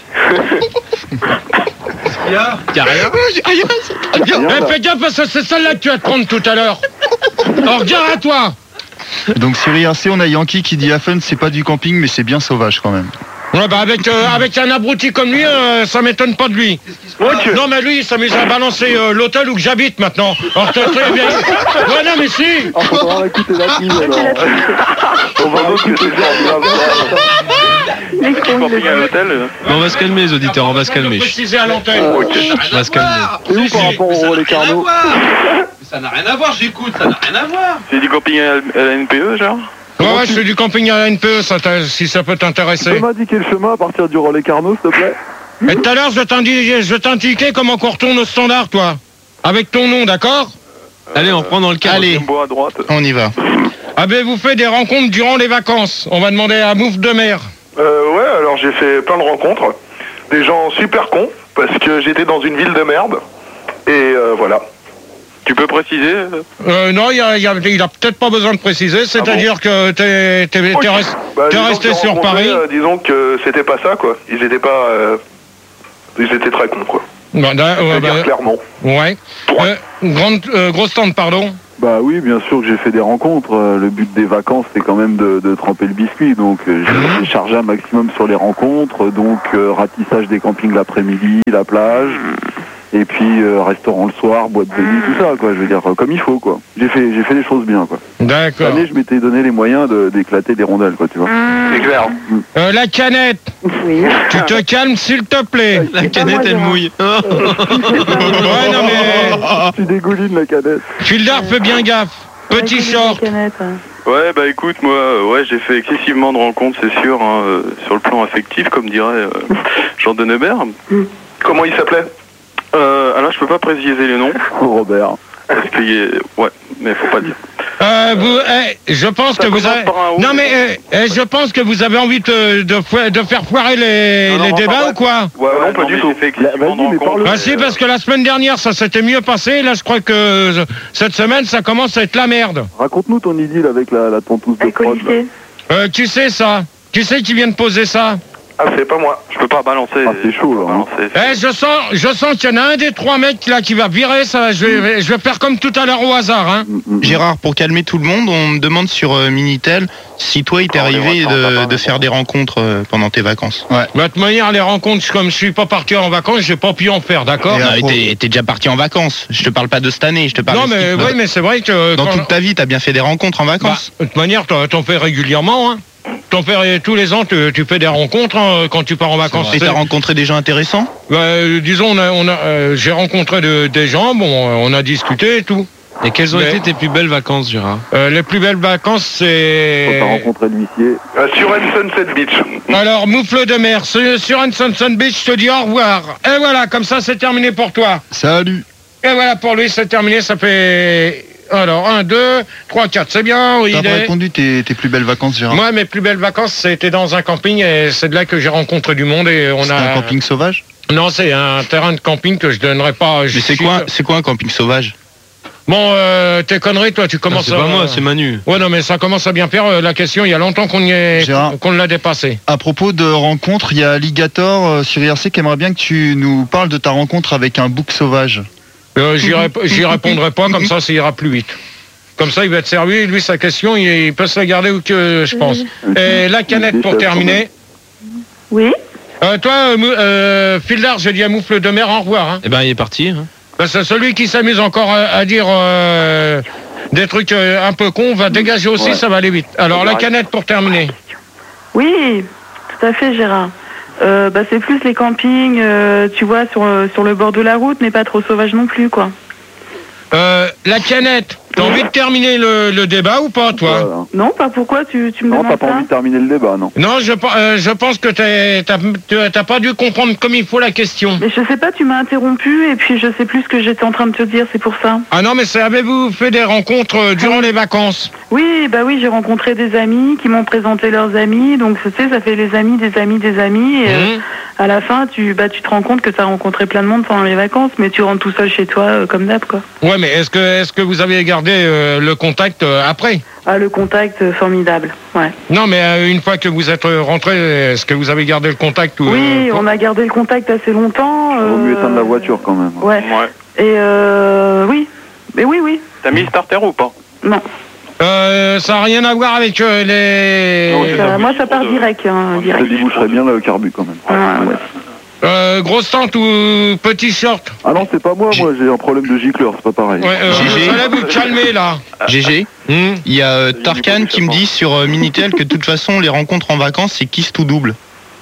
Y a rien. Rien, Eh, là. fais gaffe parce que c'est celle-là que tu vas te prendre tout à l'heure. Alors, regarde à toi. Donc sur I R C, on a Yankee qui dit Affen, c'est pas du camping, mais c'est bien sauvage quand même. Ouais, bah avec, euh, avec un abruti comme lui, euh, ça m'étonne pas de lui. Ok. Non, mais lui, il s'amuse à balancer euh, l'hôtel où que j'habite maintenant. Alors, t'es très bien. Ouais, non, mais si. Ah, faudra écouter la pub, alors. On va voir que c'est bien. Les cons, Camping à les- l'hôtel. euh. Bon, on va se calmer, les auditeurs, on va se calmer. Préciser à l'antenne. Ok. On va se calmer. C'est où par rapport au relais Carnot? Ça n'a rien à voir, j'écoute, ça n'a rien à voir. C'est du camping à la N P E, genre? Ouais, ouais, je fais du camping à la N P E, ça t'a- si ça peut Tu peux t'intéresser. m'indiquer le chemin à partir du relais Carnot, s'il te plaît? Et tout à l'heure, je vais t'indi- je vais t'indiquer comment qu'on retourne au standard, toi. Avec ton nom, d'accord? Allez, on reprend dans le cadre. Allez, Deuxième bois à droite. on y va. Ah ben, vous faites des rencontres durant les vacances. On va demander à Mouf de Mer. Euh, ouais, alors j'ai fait plein de rencontres. Des gens super cons, parce que j'étais dans une ville de merde. Et euh, voilà. Tu peux préciser euh Euh, non, il a, il a- il a peut-être pas besoin de préciser, c'est-à-dire que t'es, t'es, t'es Ok. res- Bah, t'es les gens resté que j'ai sur rencontrés, Paris. euh, disons que c'était pas ça, quoi. Ils étaient pas... euh, Ils étaient très cons, quoi. Bon, da- ouais, C'est-à-dire bah, clairement. ouais. Euh, grande, euh, grosse tente, pardon. Bah oui, bien sûr que j'ai fait des rencontres. Euh, Le but des vacances, c'est quand même de, de tremper le biscuit. Donc euh, j'ai chargé un maximum sur les rencontres. Donc euh, ratissage des campings l'après-midi, la plage. Et puis euh, restaurant le soir, boîte de nuit, tout ça, quoi. Je veux dire, comme il faut, quoi. J'ai fait, j'ai fait les choses bien, quoi. D'accord. Cette année, je m'étais donné les moyens de- d'éclater des rondelles, quoi, tu vois. C'est clair. Euh, la canette, Oui. tu te calmes s'il te plaît. La canette, elle mouille. Ouais, non mais... Tu dégouline la cadette. Fildar, fais bien gaffe. Petit short. Ouais, bah écoute, moi, euh, ouais, j'ai fait excessivement de rencontres, c'est sûr, hein, euh, sur le plan affectif, comme dirait euh, Jean Denebert. Comment il s'appelait euh, Alors, je peux pas préciser les noms. Robert. Parce qu'il y est... Ouais, mais faut pas le dire. Euh, vous, eh, je pense Ça que vous commence avez... par un O, Non mais mais- eh, eh, je pense que vous avez envie de, de, fo- de faire foirer les, Non, non, les enfin, débats ouais. ou quoi? Ouais, ouais, non, pas du tout. J'ai fait excessivement de Vas-y, mais rencontres. parle- Ah si, parce que la semaine dernière ça s'était mieux passé, là je crois que euh, cette semaine ça commence à être la merde. Raconte-nous ton idylle avec la, la tontouse de Avec prod. là. Olivier. Euh, qui c'est ça? Qui c'est qui vient de poser ça? Ah, c'est pas moi. Je peux pas balancer. Ah, c'est chaud, là, hein. balancer. Eh, je sens, je sens qu'il y en a un des trois mecs là qui va virer, ça, je vais, je vais faire comme tout à l'heure au hasard, hein. Mm, mm, mm. Gérard, pour calmer tout le monde, on me demande sur euh, Minitel si toi il t'est Oh, les arrivé vacances, de, papa, de faire des rencontres euh, pendant tes vacances. Bah, de toute manière, les rencontres, comme je suis pas parti en vacances, j'ai pas pu en faire, d'accord? Et Non, un mais pro- t'es t'es déjà parti en vacances. Je te parle pas de cette année, je te parle Non, de ce mais, qui te- oui, mais c'est vrai que... Dans quand- toute ta vie, t'as bien fait des rencontres en Bah, vacances. de toute manière, t'en t'en fais régulièrement, hein. T'en fais tous les ans, tu, tu fais des rencontres hein, quand tu pars en vacances. Et t'as rencontré des gens intéressants? Bah, euh, disons, on a, on a, euh, j'ai rencontré de- des gens, bon, euh, on a discuté et tout. Et quelles ont Mais- été tes plus belles vacances, Gérard? Euh, les plus belles vacances, Quand c'est... t'as rencontré l'huissier. Euh, sur un Sunset Beach. Alors, moufle de mer, sur sur un Sunset Beach, je te dis au revoir. Et voilà, comme ça, c'est terminé pour toi. Salut. Et voilà, pour lui, c'est terminé, ça fait... Alors, un, deux, trois, quatre, c'est bien, oui, T'as il pas est... répondu tes, tes plus belles vacances, Gérard? Moi, mes plus belles vacances, c'était dans un camping et c'est de là que j'ai rencontré du monde et on C'est a... un camping sauvage? Non, c'est un terrain de camping que je donnerai pas. Mais c'est quoi, c'est quoi un camping sauvage? Bon, euh, tes conneries, toi, tu Non, commences c'est à... pas moi, c'est Manu. Ouais, non, mais ça commence à bien faire. euh, La question, il y a longtemps qu'on y est, Gérard. qu'on l'a dépassé. À propos de rencontres, il y a Alligator euh, sur I R C qui aimerait bien que tu nous parles de ta rencontre avec un bouc sauvage. Euh, j'y rép- j'y répondrai pas, comme ça, ça ira plus vite. Comme ça, il va être servi. Lui, sa question, il, il peut se la garder où que je pense. Et la canette pour terminer. Oui. Euh, toi, euh, Mou- euh, Fildar, j'ai dit à Moufle de mer, au revoir. Hein. Eh ben, il est parti. Hein. Parce que celui qui s'amuse encore à, à dire euh, des trucs euh, un peu cons va dégager aussi, Ouais. ça va aller vite. Alors, la canette pour terminer. Oui, tout à fait, Gérard. Euh, bah, c'est plus les campings, euh, tu vois, sur, euh, sur le bord de la route, mais pas trop sauvage non plus, quoi. Euh, la canette, t'as envie de terminer le, le débat ou pas, toi? Voilà. Non, pas pourquoi tu, tu me Non, t'as demandes pas ça envie de terminer le débat, non. Non, je, pe- euh, je pense que t'es- t'as t'as- t'as pas dû comprendre comme il faut la question. Mais je sais pas, tu m'as interrompu et puis je sais plus ce que j'étais en train de te dire, c'est pour ça. Ah non, mais c'est- avez-vous fait des rencontres euh, durant les vacances? Oui, bah oui, j'ai rencontré des amis qui m'ont présenté leurs amis, donc tu sais, ça fait les amis, des amis, des amis, et euh, Mhm. à la fin, tu, bah, tu te rends compte que tu as rencontré plein de monde pendant les vacances, mais tu rentres tout seul chez toi, euh, comme d'hab, quoi. Ouais, mais est-ce que, est-ce que vous avez gardé euh, le contact euh, après? Ah, le contact, euh, formidable, ouais. Non, mais euh, une fois que vous êtes euh, rentré, est-ce que vous avez gardé le contact ou, Oui, euh, on a gardé le contact assez longtemps. Vaut mieux euh, éteindre la voiture quand même. Ouais, Ouais. et euh, oui, mais oui, oui, T'as mis le starter ou pas? non. Euh, ça n'a rien à voir avec euh, les... Non, c'est Ça- moi, ça part direct, hein, Ça direct. déboucherait bien le carbu quand même. Ah, ouais. Euh, grosse tente ou petit short? Ah non, c'est pas moi, moi j'ai un problème de gicleur, c'est pas pareil. Ouais, euh, G G. vous allez vous calmer là. G G, Hmm. il y a euh, Tarkan qui me dit sur euh, Minitel que de toute façon, les rencontres en vacances, c'est kiss tout double.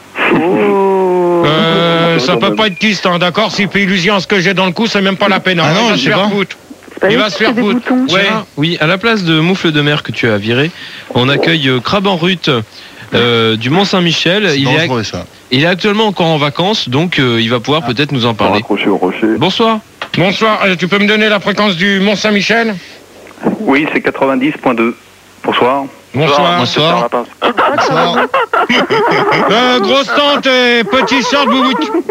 Oh. Euh, ça quand peut même. pas être kiste, hein, d'accord? S'il fait illusion à ce que j'ai dans le cou, c'est même pas la peine. hein. Ah non, il va je se sais faire pas. foutre. C'est pas il des va se faire c'est des foutre. boutons. Ouais. Gérard, oui, à la place de Moufle de mer que tu as viré, on accueille euh, Crabe en Rut euh, du Mont-Saint-Michel. C'est Il est, dangereux, ça. il est actuellement encore en vacances, donc euh, il va pouvoir peut-être nous en Pas parler. raccroché au rocher. Bonsoir. Bonsoir, euh, tu peux me donner la fréquence du Mont-Saint-Michel? Oui, c'est quatre-vingt-dix point deux. Bonsoir. Bonsoir. Bonsoir. Bonsoir. Euh, grosse tente et petit short, vous vous...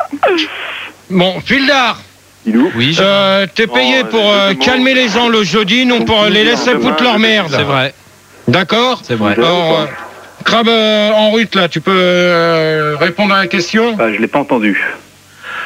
Bon, Fildar, Il est où? Oui, Gérard. euh, t'es payé Oh, pour les euh, deux mots. calmer les gens le jeudi, non pour les laisser foutre leur merde. c'est vrai, D'accord? c'est vrai. Alors, euh, Crabe euh, en route, là, tu peux euh, répondre à la question? Bah, je l'ai pas entendu.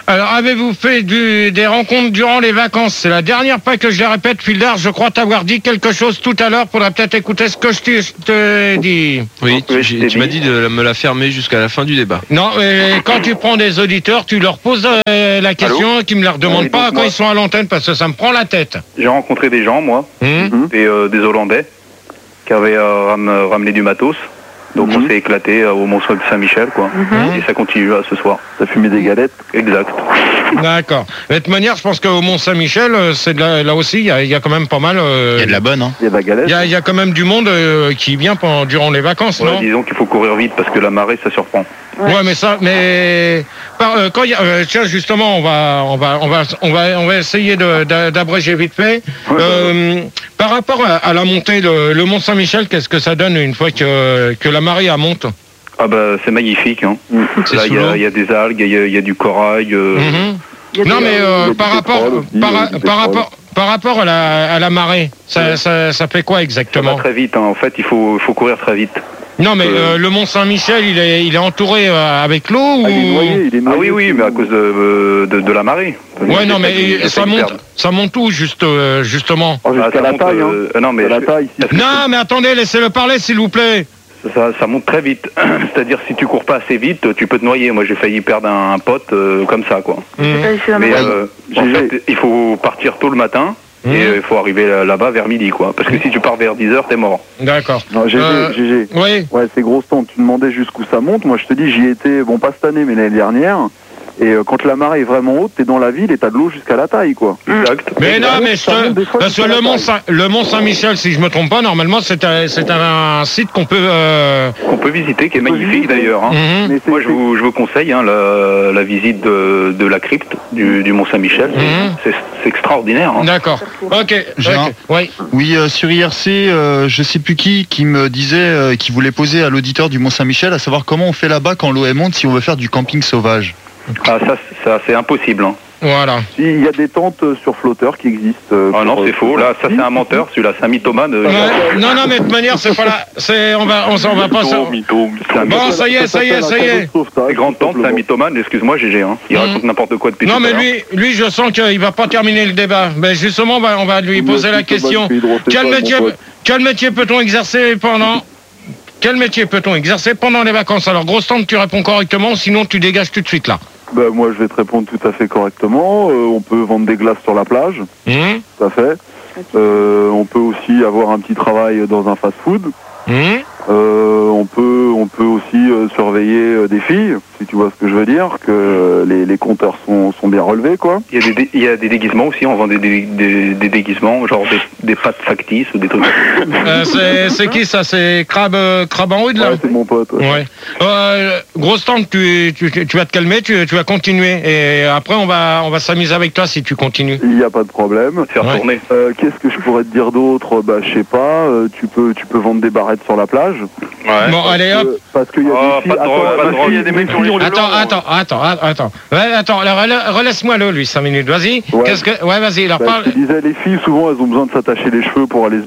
Alors, avez-vous fait du, des rencontres durant les vacances? C'est la dernière fois que je le répète, Fildar. Je crois t'avoir dit quelque chose tout à l'heure. Faudra peut-être écouter ce que je te- je t'ai dit. Oui, tu, Oui, j'ai- je t'ai tu m'as dit. dit de me la fermer jusqu'à la fin du débat. Non, mais quand tu prends des auditeurs, tu leur poses euh, la question et qu'ils me la redemandent Oui, pas donc quand moi- ils sont à l'antenne parce que ça me prend la tête. J'ai rencontré des gens, moi, Hum des, euh, des Hollandais, qui avaient euh, ram- ramené du matos. Donc Mhm. on s'est éclaté euh, au Mont Saint-Michel, quoi. Mhm. Et ça continue là ce soir. T'as fumé des galettes? Exact. D'accord. De toute manière, je pense qu'au Mont-Saint-Michel, euh, c'est de la- là aussi, il y, a- il y a quand même pas mal. euh, Il y a de la bonne, hein. Il y a de la galette? Il y a, il y a quand même du monde euh, qui vient pendant, durant les vacances, Ouais, non? disons qu'il faut courir vite parce que la marée, ça surprend. Ouais, mais ça, mais par- euh, quand il y a, euh, tiens, justement, on va, on va, on va, on va, on va essayer de- d'a- d'abréger vite fait. Ouais, Euh, par rapport à, à la montée, le, le Mont Saint-Michel, qu'est-ce que ça donne une fois que, que la marée elle monte? Ah bah c'est magnifique. Hein. C'est Là, sous il y, l'eau. a- il y a des algues, il y a, il y a du corail. euh, Mhm. Il y a Non, des- mais il y euh, a du par rapport, pétrole aussi, par, il y a du par pétrole. rapport, par rapport à la, à la marée, ça, ça, ça fait quoi Ça va exactement? très vite. Hein. En fait, il faut, il faut courir très vite. Non, mais Euh, euh, le Mont Saint-Michel, il est, il est entouré euh, avec l'eau ou? Ah, il est noyé, il est Ah noyé. oui, oui, mais à cause de, euh, de, de la marée. Ouais, non, mais C'est ça qu'ils monte, perdent. ça monte où juste, euh, justement? Oh, jusqu'à Ah, ça la monte, taille, hein. euh, euh, non, mais À la taille, ici. Non, mais attendez, laissez-le parler, s'il vous plaît. ça, ça monte très vite. C'est-à-dire si tu cours pas assez vite, tu peux te noyer. Moi, j'ai failli perdre un, un pote euh, comme ça, quoi. Mhm. Ah, il fait la Mais marée. euh, en G G. fait, il faut partir tôt le matin. Mhm. Et euh, il faut arriver là- là-bas vers midi, quoi. Parce que si tu pars vers dix heures, t'es mort. D'accord. Non, G G, Euh, G G. Oui. Ouais, c'est gros stand. Tu demandais jusqu'où ça monte. Moi, je te dis, j'y étais, bon, pas cette année, mais l'année dernière. Et euh, quand la marée est vraiment haute, t'es dans la ville et t'as de l'eau jusqu'à la taille, quoi. Exact. Mais non, mais je ça monte te... des fois Parce que jusqu'à le la Mont, taille. Saint... le Mont Saint-Michel, si je me trompe pas, normalement, c'est un, c'est un site qu'on peut... euh, Qu'on peut visiter, qui est On peut magnifique visiter. d'ailleurs. Hein. mhm. Mais c'est- Moi, je vous, je vous conseille hein, la, la visite de, de la crypte du, du Mont Saint-Michel. Mhm. C'est c'est extraordinaire. Hein. D'accord. Ok. J'ai un- ok. Oui. Oui, euh, sur I R C, euh, je sais plus qui, qui me disait, euh, qui voulait poser à l'auditeur du Mont-Saint-Michel, à savoir comment on fait là-bas quand l'eau est monte si on veut faire du camping sauvage. Ah, ça, ça c'est impossible. Hein. Voilà. Si, il y a des tentes euh, sur flotteurs qui existent. euh, Ah non, pour, c'est euh, faux. Là, ça, si, c'est un si, menteur. Celui-là, c'est un mythomane. euh, Ouais. Non, non, mais de toute manière, c'est pas là. C'est, on va, on, s'en va pas. Mytho, mytho, c'est un Bon, mytho. ça y est, ça y est, ça y est. Les grandes tentes, c'est un mythomane. Excuse-moi, G G. Hein. Il Mhm. raconte n'importe quoi depuis Non, tout à mais l'heure. lui, lui, je sens qu'il va pas terminer le débat. Mais justement, on va, on va lui poser la question. Quel métier, quel métier peut-on exercer pendant Quel métier peut-on exercer pendant les vacances? Alors, gros stand, tu réponds correctement, sinon tu dégages tout de suite là. Bah, moi, je vais te répondre tout à fait correctement. Euh, on peut vendre des glaces sur la plage, Hum, tout à fait. Euh, on peut aussi avoir un petit travail dans un fast-food. hum. Euh, on peut, on peut aussi euh, surveiller euh, des filles, si tu vois ce que je veux dire, que euh, les, les compteurs sont, sont bien relevés, quoi. Il y, a des, dé- il y a des déguisements aussi. On vend des, des, des, des déguisements, genre des, des pâtes factices ou des trucs. Euh, c'est, c'est qui ça? C'est Crabe, euh, Crabe en rude là? Ouais, c'est mon pote. Ouais. Ouais. Euh, gros stand, tu, tu, tu vas te calmer, tu, tu vas continuer. Et après, on va, on va s'amuser avec toi si tu continues. Il n'y a pas de problème. Faire Ouais. tourner. Euh, Qu'est-ce que je pourrais te dire d'autre? Bah, je sais pas. euh, tu peux, tu peux vendre des barrettes sur la plage. Ouais. Bon, allez hop. Euh, parce qu'il y a Oh, des filles. pas de drogue, attends, pas de parce drogue. qu'il y a des mecs qui ont les Attends, attends, attends, attends. Ouais, attends, alors, rela- relaisse-moi le, lui, cinq minutes. Vas-y. Ouais. Qu'est-ce que, ouais, vas-y, alors Bah, parle. je te disais, les filles, souvent, elles ont besoin de s'attacher les cheveux pour aller.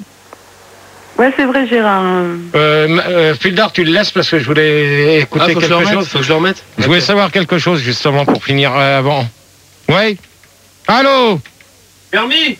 Ouais, c'est vrai, Gérard. Euh, m- euh, Fildar, tu le laisses parce que je voulais écouter Ah, faut que je le quelque remette, chose. faut que je le remette. Je voulais savoir quelque chose justement pour finir euh, avant. Ouais. Allô. Permis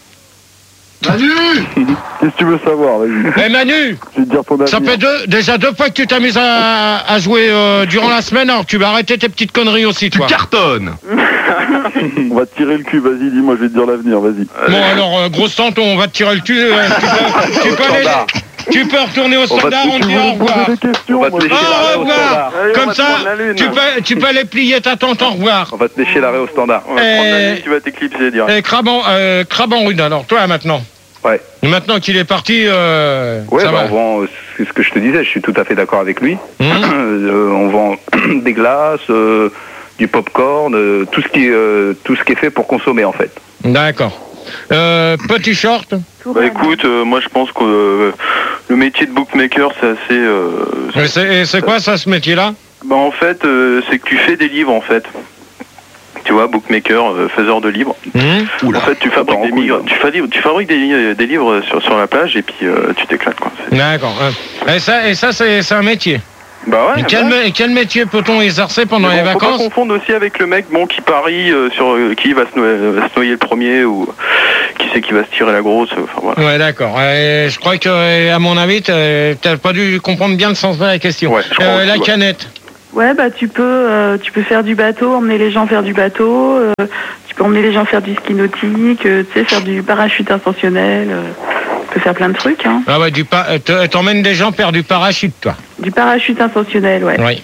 Qu'est-ce que tu veux savoir? Vas-y. Eh Manu, Je vais te dire ton avenir. ça fait deux, déjà deux fois que tu t'amuses à, à jouer euh, durant la semaine. Alors tu vas arrêter tes petites conneries aussi, toi. Cartonne. On va te tirer le cul, vas-y, dis-moi, je vais te dire l'avenir, vas-y. Bon alors, euh, grosse tante, on va te tirer le cul. euh, tu, peux, tu, peux aller- tu peux retourner au va standard, te- on te Tu dit veux au me poser revoir. des questions? On va te moi, lécher je- Au l'arrêt au revoir. standard. Allez, on Comme va te ça, prendre la lune. tu peux, tu peux aller plier ta tante au revoir. On va te lécher l'arrêt au standard. On va te prendre la Eh. lune, tu vas t'éclipser direct. Et Craban, euh, Craban rude, alors toi maintenant. Ouais. Maintenant qu'il est parti, euh, Ouais, ça bah, va. on vend, euh, c'est ce que je te disais, je suis tout à fait d'accord avec lui. Hum. Euh, on vend des glaces, euh, du popcorn, euh, tout ce qui est, euh, tout ce qui est fait pour consommer en fait. D'accord. Euh, petit short. Bah écoute, euh, moi je pense que euh, le métier de bookmaker c'est assez... euh, Et c'est, et c'est quoi ça, ce métier-là? Bah en fait, euh, c'est que tu fais des livres en fait. Tu vois, bookmaker, euh, faiseur de livres. Hum. En fait, tu fabriques des livres, tu, fabri- tu fabriques des, li- des livres sur, sur la plage et puis euh, tu t'éclates quoi. C'est- D'accord. Euh, Et ça, et ça c'est, c'est un métier. Bah ouais. Et quel, bah. mé- quel métier peut-on exercer pendant Mais les bon, faut pas vacances? confondre aussi avec le mec bon qui parie euh, sur euh, qui va se, noyer, va se noyer le premier ou qui c'est qui va se tirer la grosse. Enfin voilà. Ouais, d'accord. Euh, je crois que, euh, à mon avis, t'as t'as pas dû comprendre bien le sens de la question. Ouais, je crois Euh, aussi, la ouais. canette. Ouais, bah tu peux, euh, tu peux faire du bateau, emmener les gens faire du bateau. euh, tu peux emmener les gens faire du ski nautique, euh, tu sais, faire du parachute ascensionnel. euh, tu peux faire plein de trucs, hein. Ah ouais, du pa- euh, te- t'emmènes des gens faire du parachute, toi. Du parachute ascensionnel, ouais. Oui.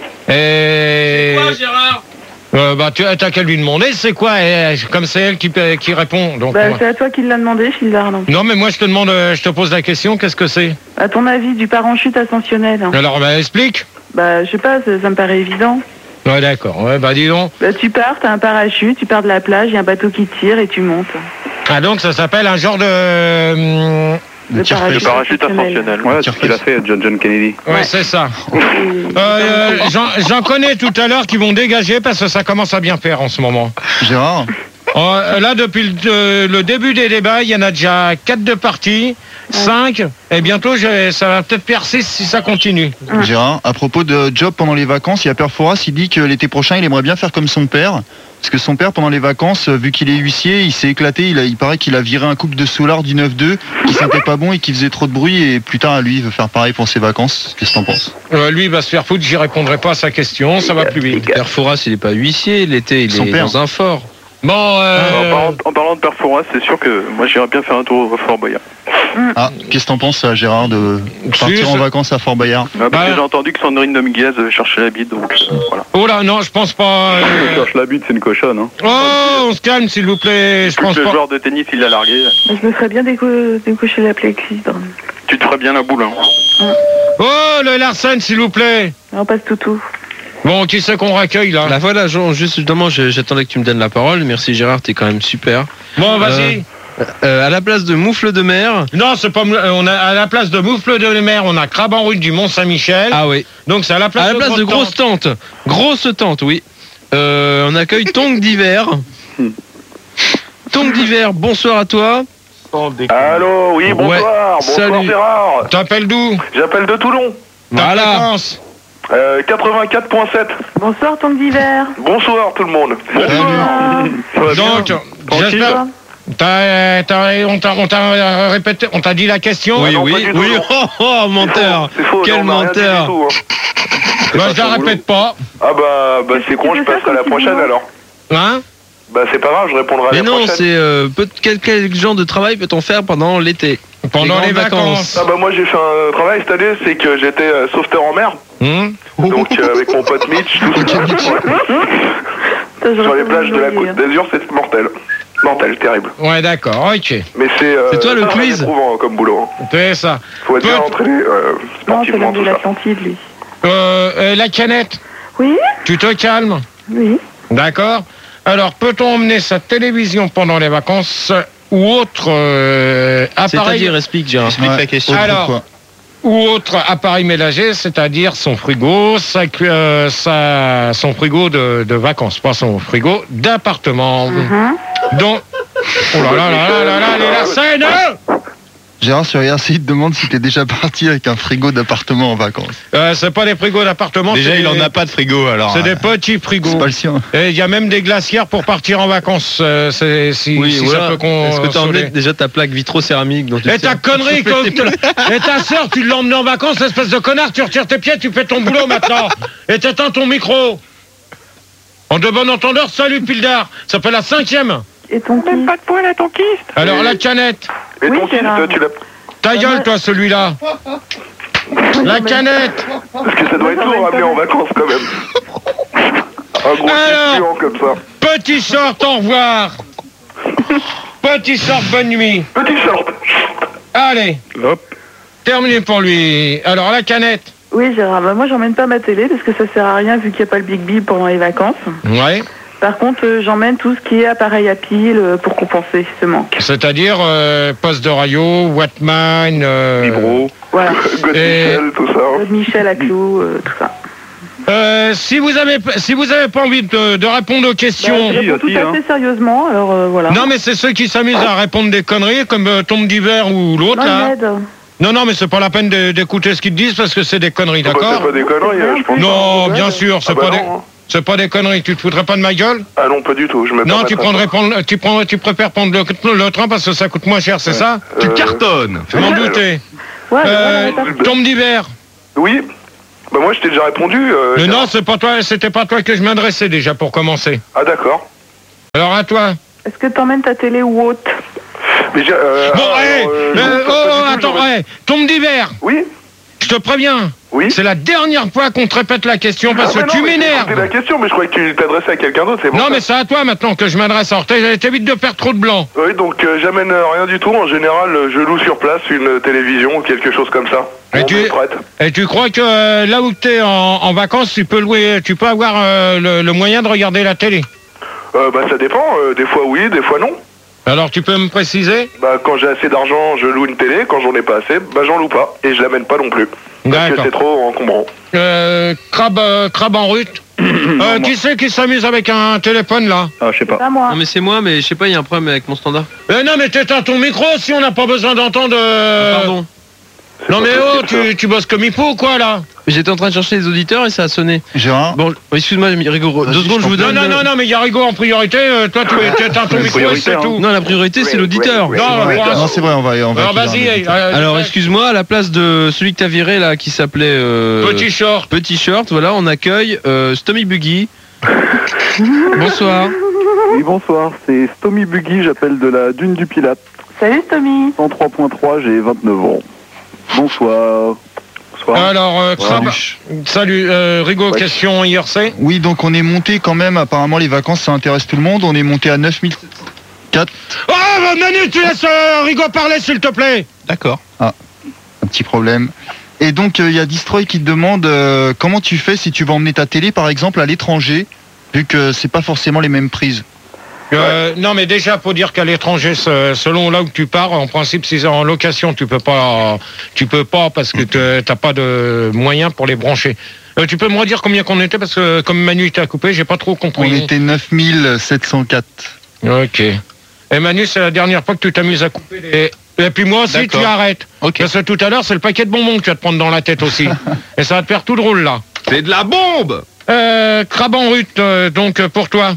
Et... Quoi, Gérard? Euh, bah, tu t'as qu'à lui demander, c'est quoi, eh, comme c'est elle qui, qui répond. Donc, Bah, moi- c'est à toi qui l'a demandé, Philard. Donc. Non, mais moi, je te demande, euh, je te pose la question, qu'est-ce que c'est? À ton avis, du parachute ascensionnel, hein. Alors, bah, explique. Bah, je sais pas, ça, ça me paraît évident. Ouais, d'accord. Ouais, bah, dis donc. Bah, tu pars, t'as un parachute, tu pars de la plage, il y a un bateau qui tire et tu montes. Ah, donc, ça s'appelle un genre de... hum, Le tir parachute Le parachute ascensionnel. Ouais, c'est ce qu'il a fait John John Kennedy. Ouais, Ouais. c'est ça. Et- Euh, j'en, j'en connais tout à l'heure qui vont dégager parce que ça commence à bien faire en ce moment. Gérard, Euh, là, depuis le, euh, le début des débats, il y en a déjà quatre de partis, cinq, et bientôt je- ça va peut-être faire six si ça continue. Gérard, à propos de job pendant les vacances, il y a Père Fouras, il dit que l'été prochain, il aimerait bien faire comme son père. Parce que son père, pendant les vacances, euh, vu qu'il est huissier, il s'est éclaté. Il, a, il paraît qu'il a viré un couple de soulards du neuf deux qui sentait pas bon et qui faisait trop de bruit. Et plus tard, lui, il veut faire pareil pour ses vacances. Qu'est-ce que t'en penses? Euh, lui, il va se faire foutre, j'y répondrai pas à sa question, ça va plus vite. Père Fouras, il est pas huissier, l'été, il Son est père. dans un fort. Bon, euh, En, parlant, en parlant de Père Fouras, c'est sûr que moi j'irais bien faire un tour au Fort Boyard. Ah, qu'est-ce que t'en penses, ça, Gérard, de partir Si, en c'est- vacances à Fort Boyard? Ah, parce Bah. que j'ai entendu que Sandrine Dominguez cherchait la bite, donc euh, voilà. oh là, non, je pense pas. Je euh, cherche la bite, c'est une cochonne. Hein. Oh, on se calme, s'il vous plaît, je Plus pense le pas. joueur de tennis, il l'a largué. Je me ferais bien déco- décocher la clexidre. Tu te ferais bien la boule, hein. Oh, le Larsen, s'il vous plaît. On passe toutou. Bon, qui c'est qu'on raccueille, là? Là voilà, Jean, juste justement, je- j'attendais que tu me donnes la parole. Merci Gérard, t'es quand même super. Bon, vas-y. Euh, à la place de moufle de mer. Non, c'est pas... euh, on a, à la place de moufle de mer, on a crabe en rue du Mont-Saint-Michel. Ah oui. Donc, c'est à la place, À la place de grosse tente. Grosse tente, oui. Euh, on accueille Tongue d'hiver. Tongue d'hiver, bonsoir à toi. Allô, oui, bonsoir. Ouais, Bonsoir salut. Gérard. T'appelles d'où? J'appelle de Toulon. Voilà. Fréquence. Euh, quatre-vingt-quatre point sept. Bonsoir, tongue d'hiver. Bonsoir tout le monde. Bonsoir. Ça va bien Donc, Tranquille. j'espère... T'as, euh, t'as- on t'a on t'a, euh, répété, on t'a dit la question? Oui, non, pas oui, du tout, oui. non. Oh, oh, menteur. C'est faux, Quel non, on a rien dit menteur. du tout, hein. Bah, je la son répète pas. Ah bah, bah c'est con, je Tu fais ça passerai la comme prochaine petit alors. Hein? Bah c'est pas grave, je répondrai à Mais la non, prochaine. c'est euh, peut- quel, quel genre de travail peut-on faire pendant l'été? Pendant les, grandes vacances. Ah bah moi j'ai fait un travail cette année, c'est que j'étais euh, sauveteur en mer, Hum donc euh, avec mon pote Mitch, tout ça. Ça, j'aurais Sur les pas plages de la oublié, Côte hein. d'Azur, c'est mortel. Mortel, terrible. Ouais, d'accord, ok. Mais c'est euh, C'est toi le très quiz éprouvant comme boulot. hein. C'est ça. Faut être Peut- bien entraîné euh, Non, c'est sportivement l'homme de tout ça. l'Atlantide, lui. Euh, euh, la canette, Oui, tu te calmes. oui. D'accord. Alors, peut-on emmener sa télévision pendant les vacances ou autre euh, appareil C'est-à-dire, explique Gérard. Explique la question. autre Alors, quoi. ou autre appareil ménager, c'est-à-dire son frigo, sa, cu- euh, sa- son frigo de, de vacances, pas son frigo d'appartement. Mhm. Donc, oh là là là là là là, les Larsen, hein. Gérard sur I R C, il te demande si t'es déjà parti avec un frigo d'appartement en vacances. Euh, c'est pas des frigos d'appartement. Déjà, c'est il en des- a pas de frigo, alors. C'est euh, des petits frigos. C'est pas le sien. Et il y a même des glacières pour partir en vacances. euh, c'est- si Oui, si voilà. ça peut qu'on. Est-ce que t'as emmené déjà ta plaque vitro-céramique dont tu Et te ta sers connerie, pour comme- chauffer tes plats? et ta sœur, tu l'as emmenée en vacances, espèce de connard, tu retires tes pieds, tu fais ton boulot maintenant. Et t'éteins ton micro. En de bon entendeur, salut Pildar. Ça fait la cinquième. Et ton qui de poil à ton kyste. Alors la canette. Et Oui, ton c'est là. kyste, tu l'as. Ta gueule, toi, celui-là. La canette. Parce que ça doit être lourd à amener en vacances quand même. Un gros Alors. puant comme ça. Petit short, au revoir. Petit short, bonne nuit. Petit short. Allez, Hop. terminé pour lui. Alors la canette. Oui, Gérard. Bah, moi, j'emmène pas ma télé parce que ça sert à rien vu qu'il n'y a pas le Big Bip pendant les vacances. Ouais. Par contre, euh, j'emmène tout ce qui est appareil à pile euh, pour compenser ce manque. C'est-à-dire euh, poste de radio, Wattman, euh, Vibro. Voilà. God Et- Michel, tout ça. Claude Michel à clou, euh, tout ça. Euh, si vous avez si vous avez pas envie de, de répondre aux Bah, questions, je réponds tout aussi, à hein. fait sérieusement, alors euh, voilà. non mais c'est ceux qui s'amusent à répondre des conneries comme euh, Tombe d'hiver ou l'autre Non, il là. m'aide. Non, non, mais c'est pas la peine de- d'écouter ce qu'ils te disent parce que c'est des conneries, Bah, d'accord? c'est pas des conneries, euh, je pense. Non, bien sûr, c'est Ah bah pas des... non, hein. C'est pas des conneries, tu te foutrais pas de ma gueule? Ah non, pas du tout, je me Non, tu permettrai prendrais pas. prendre, tu prends, tu préfères prendre le, le train parce que ça coûte moins cher, c'est ça? Tu Euh, cartonnes. Je m'en doutais. Ouais, Euh, tombe d'hiver. Oui. Bah moi je t'ai déjà répondu. euh, Mais Gérard. non, c'est pas toi, c'était pas toi que je m'adressais déjà pour commencer. Ah d'accord. Alors à toi. Est-ce que t'emmènes ta télé ou autre? Mais j'ai, euh, Bon, alors, hé, euh, euh, je- oh, pas oh, du tout, attends, j'aurais- hé, tombe d'hiver. Oui. Je te préviens. Oui. C'est la dernière fois qu'on te répète la question parce Ah, mais que non, tu mais j'ai m'énerves. écouté la question, mais je croyais que tu t'adressais à quelqu'un d'autre. c'est pour Non, ça. mais c'est à toi maintenant que je m'adresse. Alors, t'é- t'évites de perdre trop de blanc. Oui, donc euh, j'amène euh, rien du tout. En général, euh, je loue sur place une euh, télévision ou quelque chose comme ça. Et Bon, tu, on est prête. et tu crois que euh, là où t'es en, en vacances, tu peux louer, tu peux avoir euh, le, le moyen de regarder la télé. Euh, bah ça dépend. euh, des fois oui, des fois non. Alors, tu peux me préciser? Bah quand j'ai assez d'argent, je loue une télé. Quand j'en ai pas assez, bah j'en loue pas et je l'amène pas non plus. Parce que D'accord. c'est trop encombrant. Euh, crabe, euh, crabe en rute. Euh, qui c'est qui s'amuse avec un téléphone là? Ah, je sais pas. Pas moi. Non mais c'est moi, mais je sais pas, il y a un problème avec mon standard. Euh, non, mais t'éteins ton micro si on n'a pas besoin d'entendre. euh, Pardon. C'est Non, pas mais oh, possible, tu, tu bosses comme il faut, quoi, là? J'étais en train de chercher les auditeurs et ça a sonné. Gérard. Bon, excuse-moi, Rigo, Vas-y, deux je secondes, je vous t'en Non, donne. non, le- non, non, mais Yarigo en priorité, euh, toi, tu tu éteins ton Une micro et priorité, c'est hein. tout. Non, la priorité c'est l'auditeur. Non, pour Non, c'est vrai, on va, on va. Alors, vas-y, accueillir un euh, auditeur. Alors euh, excuse-moi, à la place de celui que t'as viré là, qui s'appelait euh, Petit short. Petit Short, voilà, on accueille euh, Stomy Buggy. Bonsoir. Oui, bonsoir, c'est Stomy Buggy, j'appelle de la Dune du Pilate. Salut Tommy. cent trois point trois, j'ai vingt-neuf ans. Bonsoir. Bonsoir. Alors, euh, Crabe. Salut, euh, Rigo, Ouais. question I R C. Oui, donc on est monté quand même, apparemment les vacances ça intéresse tout le monde, on est monté à neuf mille quatre. Oh, bah, Manu, tu laisses euh, Rigo parler, s'il te plaît. D'accord. Un petit problème. Et donc il y a Destroy qui te demande euh, comment tu fais si tu vas emmener ta télé par exemple à l'étranger, vu que c'est pas forcément les mêmes prises. Euh, non, mais déjà, faut dire qu'à l'étranger, ce- selon là où tu pars, en principe, si c'est en location, tu peux pas, tu peux pas parce que te- t'as pas de moyens pour les brancher. Euh, tu peux me redire combien qu'on était parce que comme Manu t'a coupé, j'ai pas trop On compris. était neuf mille sept cent quatre. Ok. Et Manu, c'est la dernière fois que tu t'amuses à couper les. Et puis moi aussi, D'accord. tu arrêtes. Ok. Parce que tout à l'heure, c'est le paquet de bonbons que tu vas te prendre dans la tête aussi. Et ça va te faire tout drôle là. C'est de la bombe. Euh, Crabe en rute, euh, donc euh, pour toi.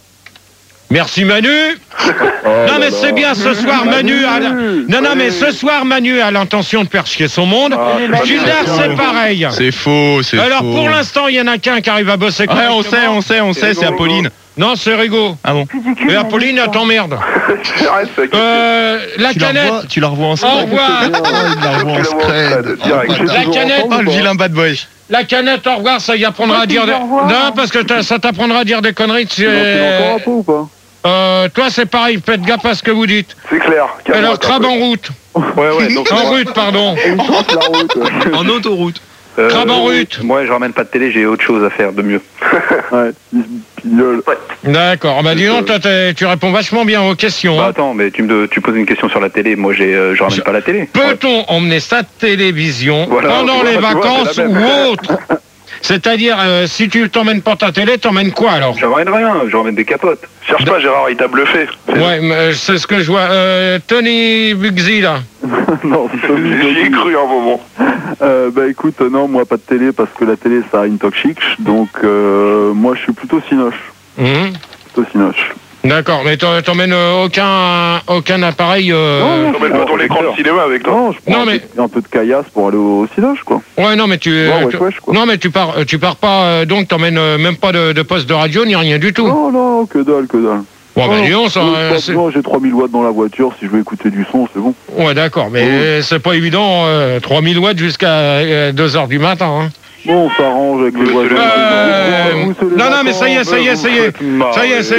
Merci Manu. Oh Non là mais là. c'est bien ce soir Manu a... Non non mais ce soir Manu a l'intention de faire chier son monde. Ah, c'est Gildar pas c'est bien. pareil. C'est faux, c'est Alors faux. pour l'instant il y en a qu'un qui arrive à bosser. Ouais, on correctement. sait, on sait, on sait, c'est Apolline. Non c'est Rigo. Ah bon. Plus du cul, Mais Manu, Apolline elle toi. t'emmerde. Arrête, ça, Euh, la Tu la, canette. revois, tu la revois en Au scred. revoir. Il la revoit en Tu la vois en scred. scred, direct. Ah, La canette. Oh, le vilain bad boy. La canette au revoir ça y apprendra Moi, à tu dire. dis Des... au revoir. Non parce que t'as- ça t'apprendra à dire des conneries. Tu Tu l'en fais encore un sais. peu ou pas? Euh, toi c'est pareil faites gaffe à ce que vous dites. C'est clair. calme-toi, Alors Crabe en route. Ouais, ouais, donc. En route pardon. Et il trace la route. ouais. En autoroute. euh, Crabe en rute. Moi, je ramène pas de télé, j'ai autre chose à faire de mieux. Ouais, il se pignole. D'accord. Bah dis donc, toi, t'es- tu réponds vachement bien aux questions. Bah hein. attends, mais tu me tu poses une question sur la télé, moi j'ai euh, je ramène pas la télé. Peut-on emmener sa télévision Voilà, pendant tu les vois, tu vois, vacances c'est la même. ou autre? C'est-à-dire, euh, si tu t'emmènes pas ta télé, t'emmènes quoi alors? Je ramène rien, je ramène des capotes. Cherche pas Gérard, il t'a bluffé. C'est- Ouais, mais, euh, c'est ce que je vois. Euh, Tony Bugsy, là. Non, c'est Stomy J'y ai Buggy. cru un moment. Euh, bah écoute, euh, non, moi pas de télé parce que la télé ça intoxique. Donc euh, moi je suis plutôt cinoche. Mhm. Plutôt cinoche. D'accord, mais t'en- t'emmènes euh, aucun, aucun appareil. euh, Non, T'emmènes pas ton écran de cinéma avec toi. Non, je prends Non, un, mais- peu, un peu de caillasse pour aller au, au cinoche quoi. Ouais, non, mais tu. Ouais, tu- wesh, wesh, quoi. Non, mais tu pars, euh, tu pars pas. euh, donc, t'emmènes euh, même pas de, de poste de radio ni rien du tout. Non, non, que dalle, que dalle. Bon, bah Non, dis donc, ça, non, euh, pas c'est- besoin, j'ai trois mille watts dans la voiture, si je veux écouter du son, c'est bon. Ouais, d'accord, mais c'est pas évident, euh, trois mille watts jusqu'à euh, deux heures du matin. Hein. Bon, on s'arrange avec les Monsieur voisins. Euh, Vous, c'est les non, non, mais ça y est, vacances, ça y est, vous ça y est. faites marrer. Ça y est, c'est.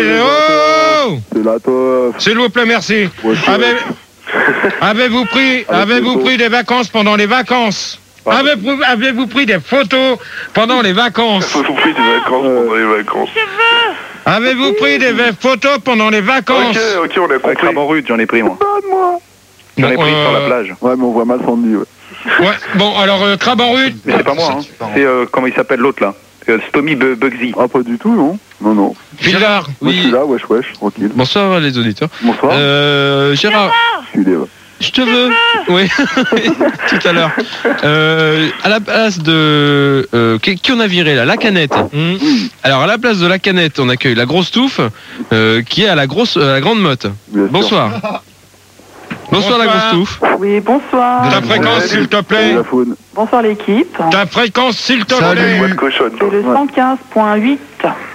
Oh C'est la teuf. S'il vous plaît, merci. Ouais, c'est- Avez- Avez-vous pris, Avec avez-vous les pris des vacances pendant les vacances? Ah. Avez-vous avez-vous pris des photos pendant les vacances? Faut vous pris des vacances Euh. pendant les vacances. Avez-vous pris des va- photos pendant les vacances? Ok, ok, on a Avec compris. Crabe en rute, j'en ai pris moi. Donne-moi. J'en ai Bon, pris euh, sur la plage. Ouais, mais on voit mal Sandy, ouais. Ouais, bon, alors, euh, Crabe en rute. Mais c'est pas moi, hein. C'est euh, comment il s'appelle l'autre là? Euh, Stomy Bu- Bugsy. Ah, pas du tout, non. Non, non. Gildar. Moi, je suis Oui. là, wesh, wesh, tranquille. Bonsoir les auditeurs. Bonsoir. Euh, Gérard. Je suis là. Je te veux. Oui, tout à l'heure. Euh, à la place de... Euh, qui, qui on a viré là? La canette. Mmh. Alors à la place de la canette, on accueille la grosse touffe, euh, qui est à la, grosse, euh, la grande motte. Bien Bonsoir. Bonsoir. Bonsoir la grosse touffe. Oui, bonsoir. Ta fréquence, s'il te plaît. Bonsoir l'équipe. Ta fréquence, s'il te Salut. plaît. Boîte cochonne. C'est le cent quinze point huit.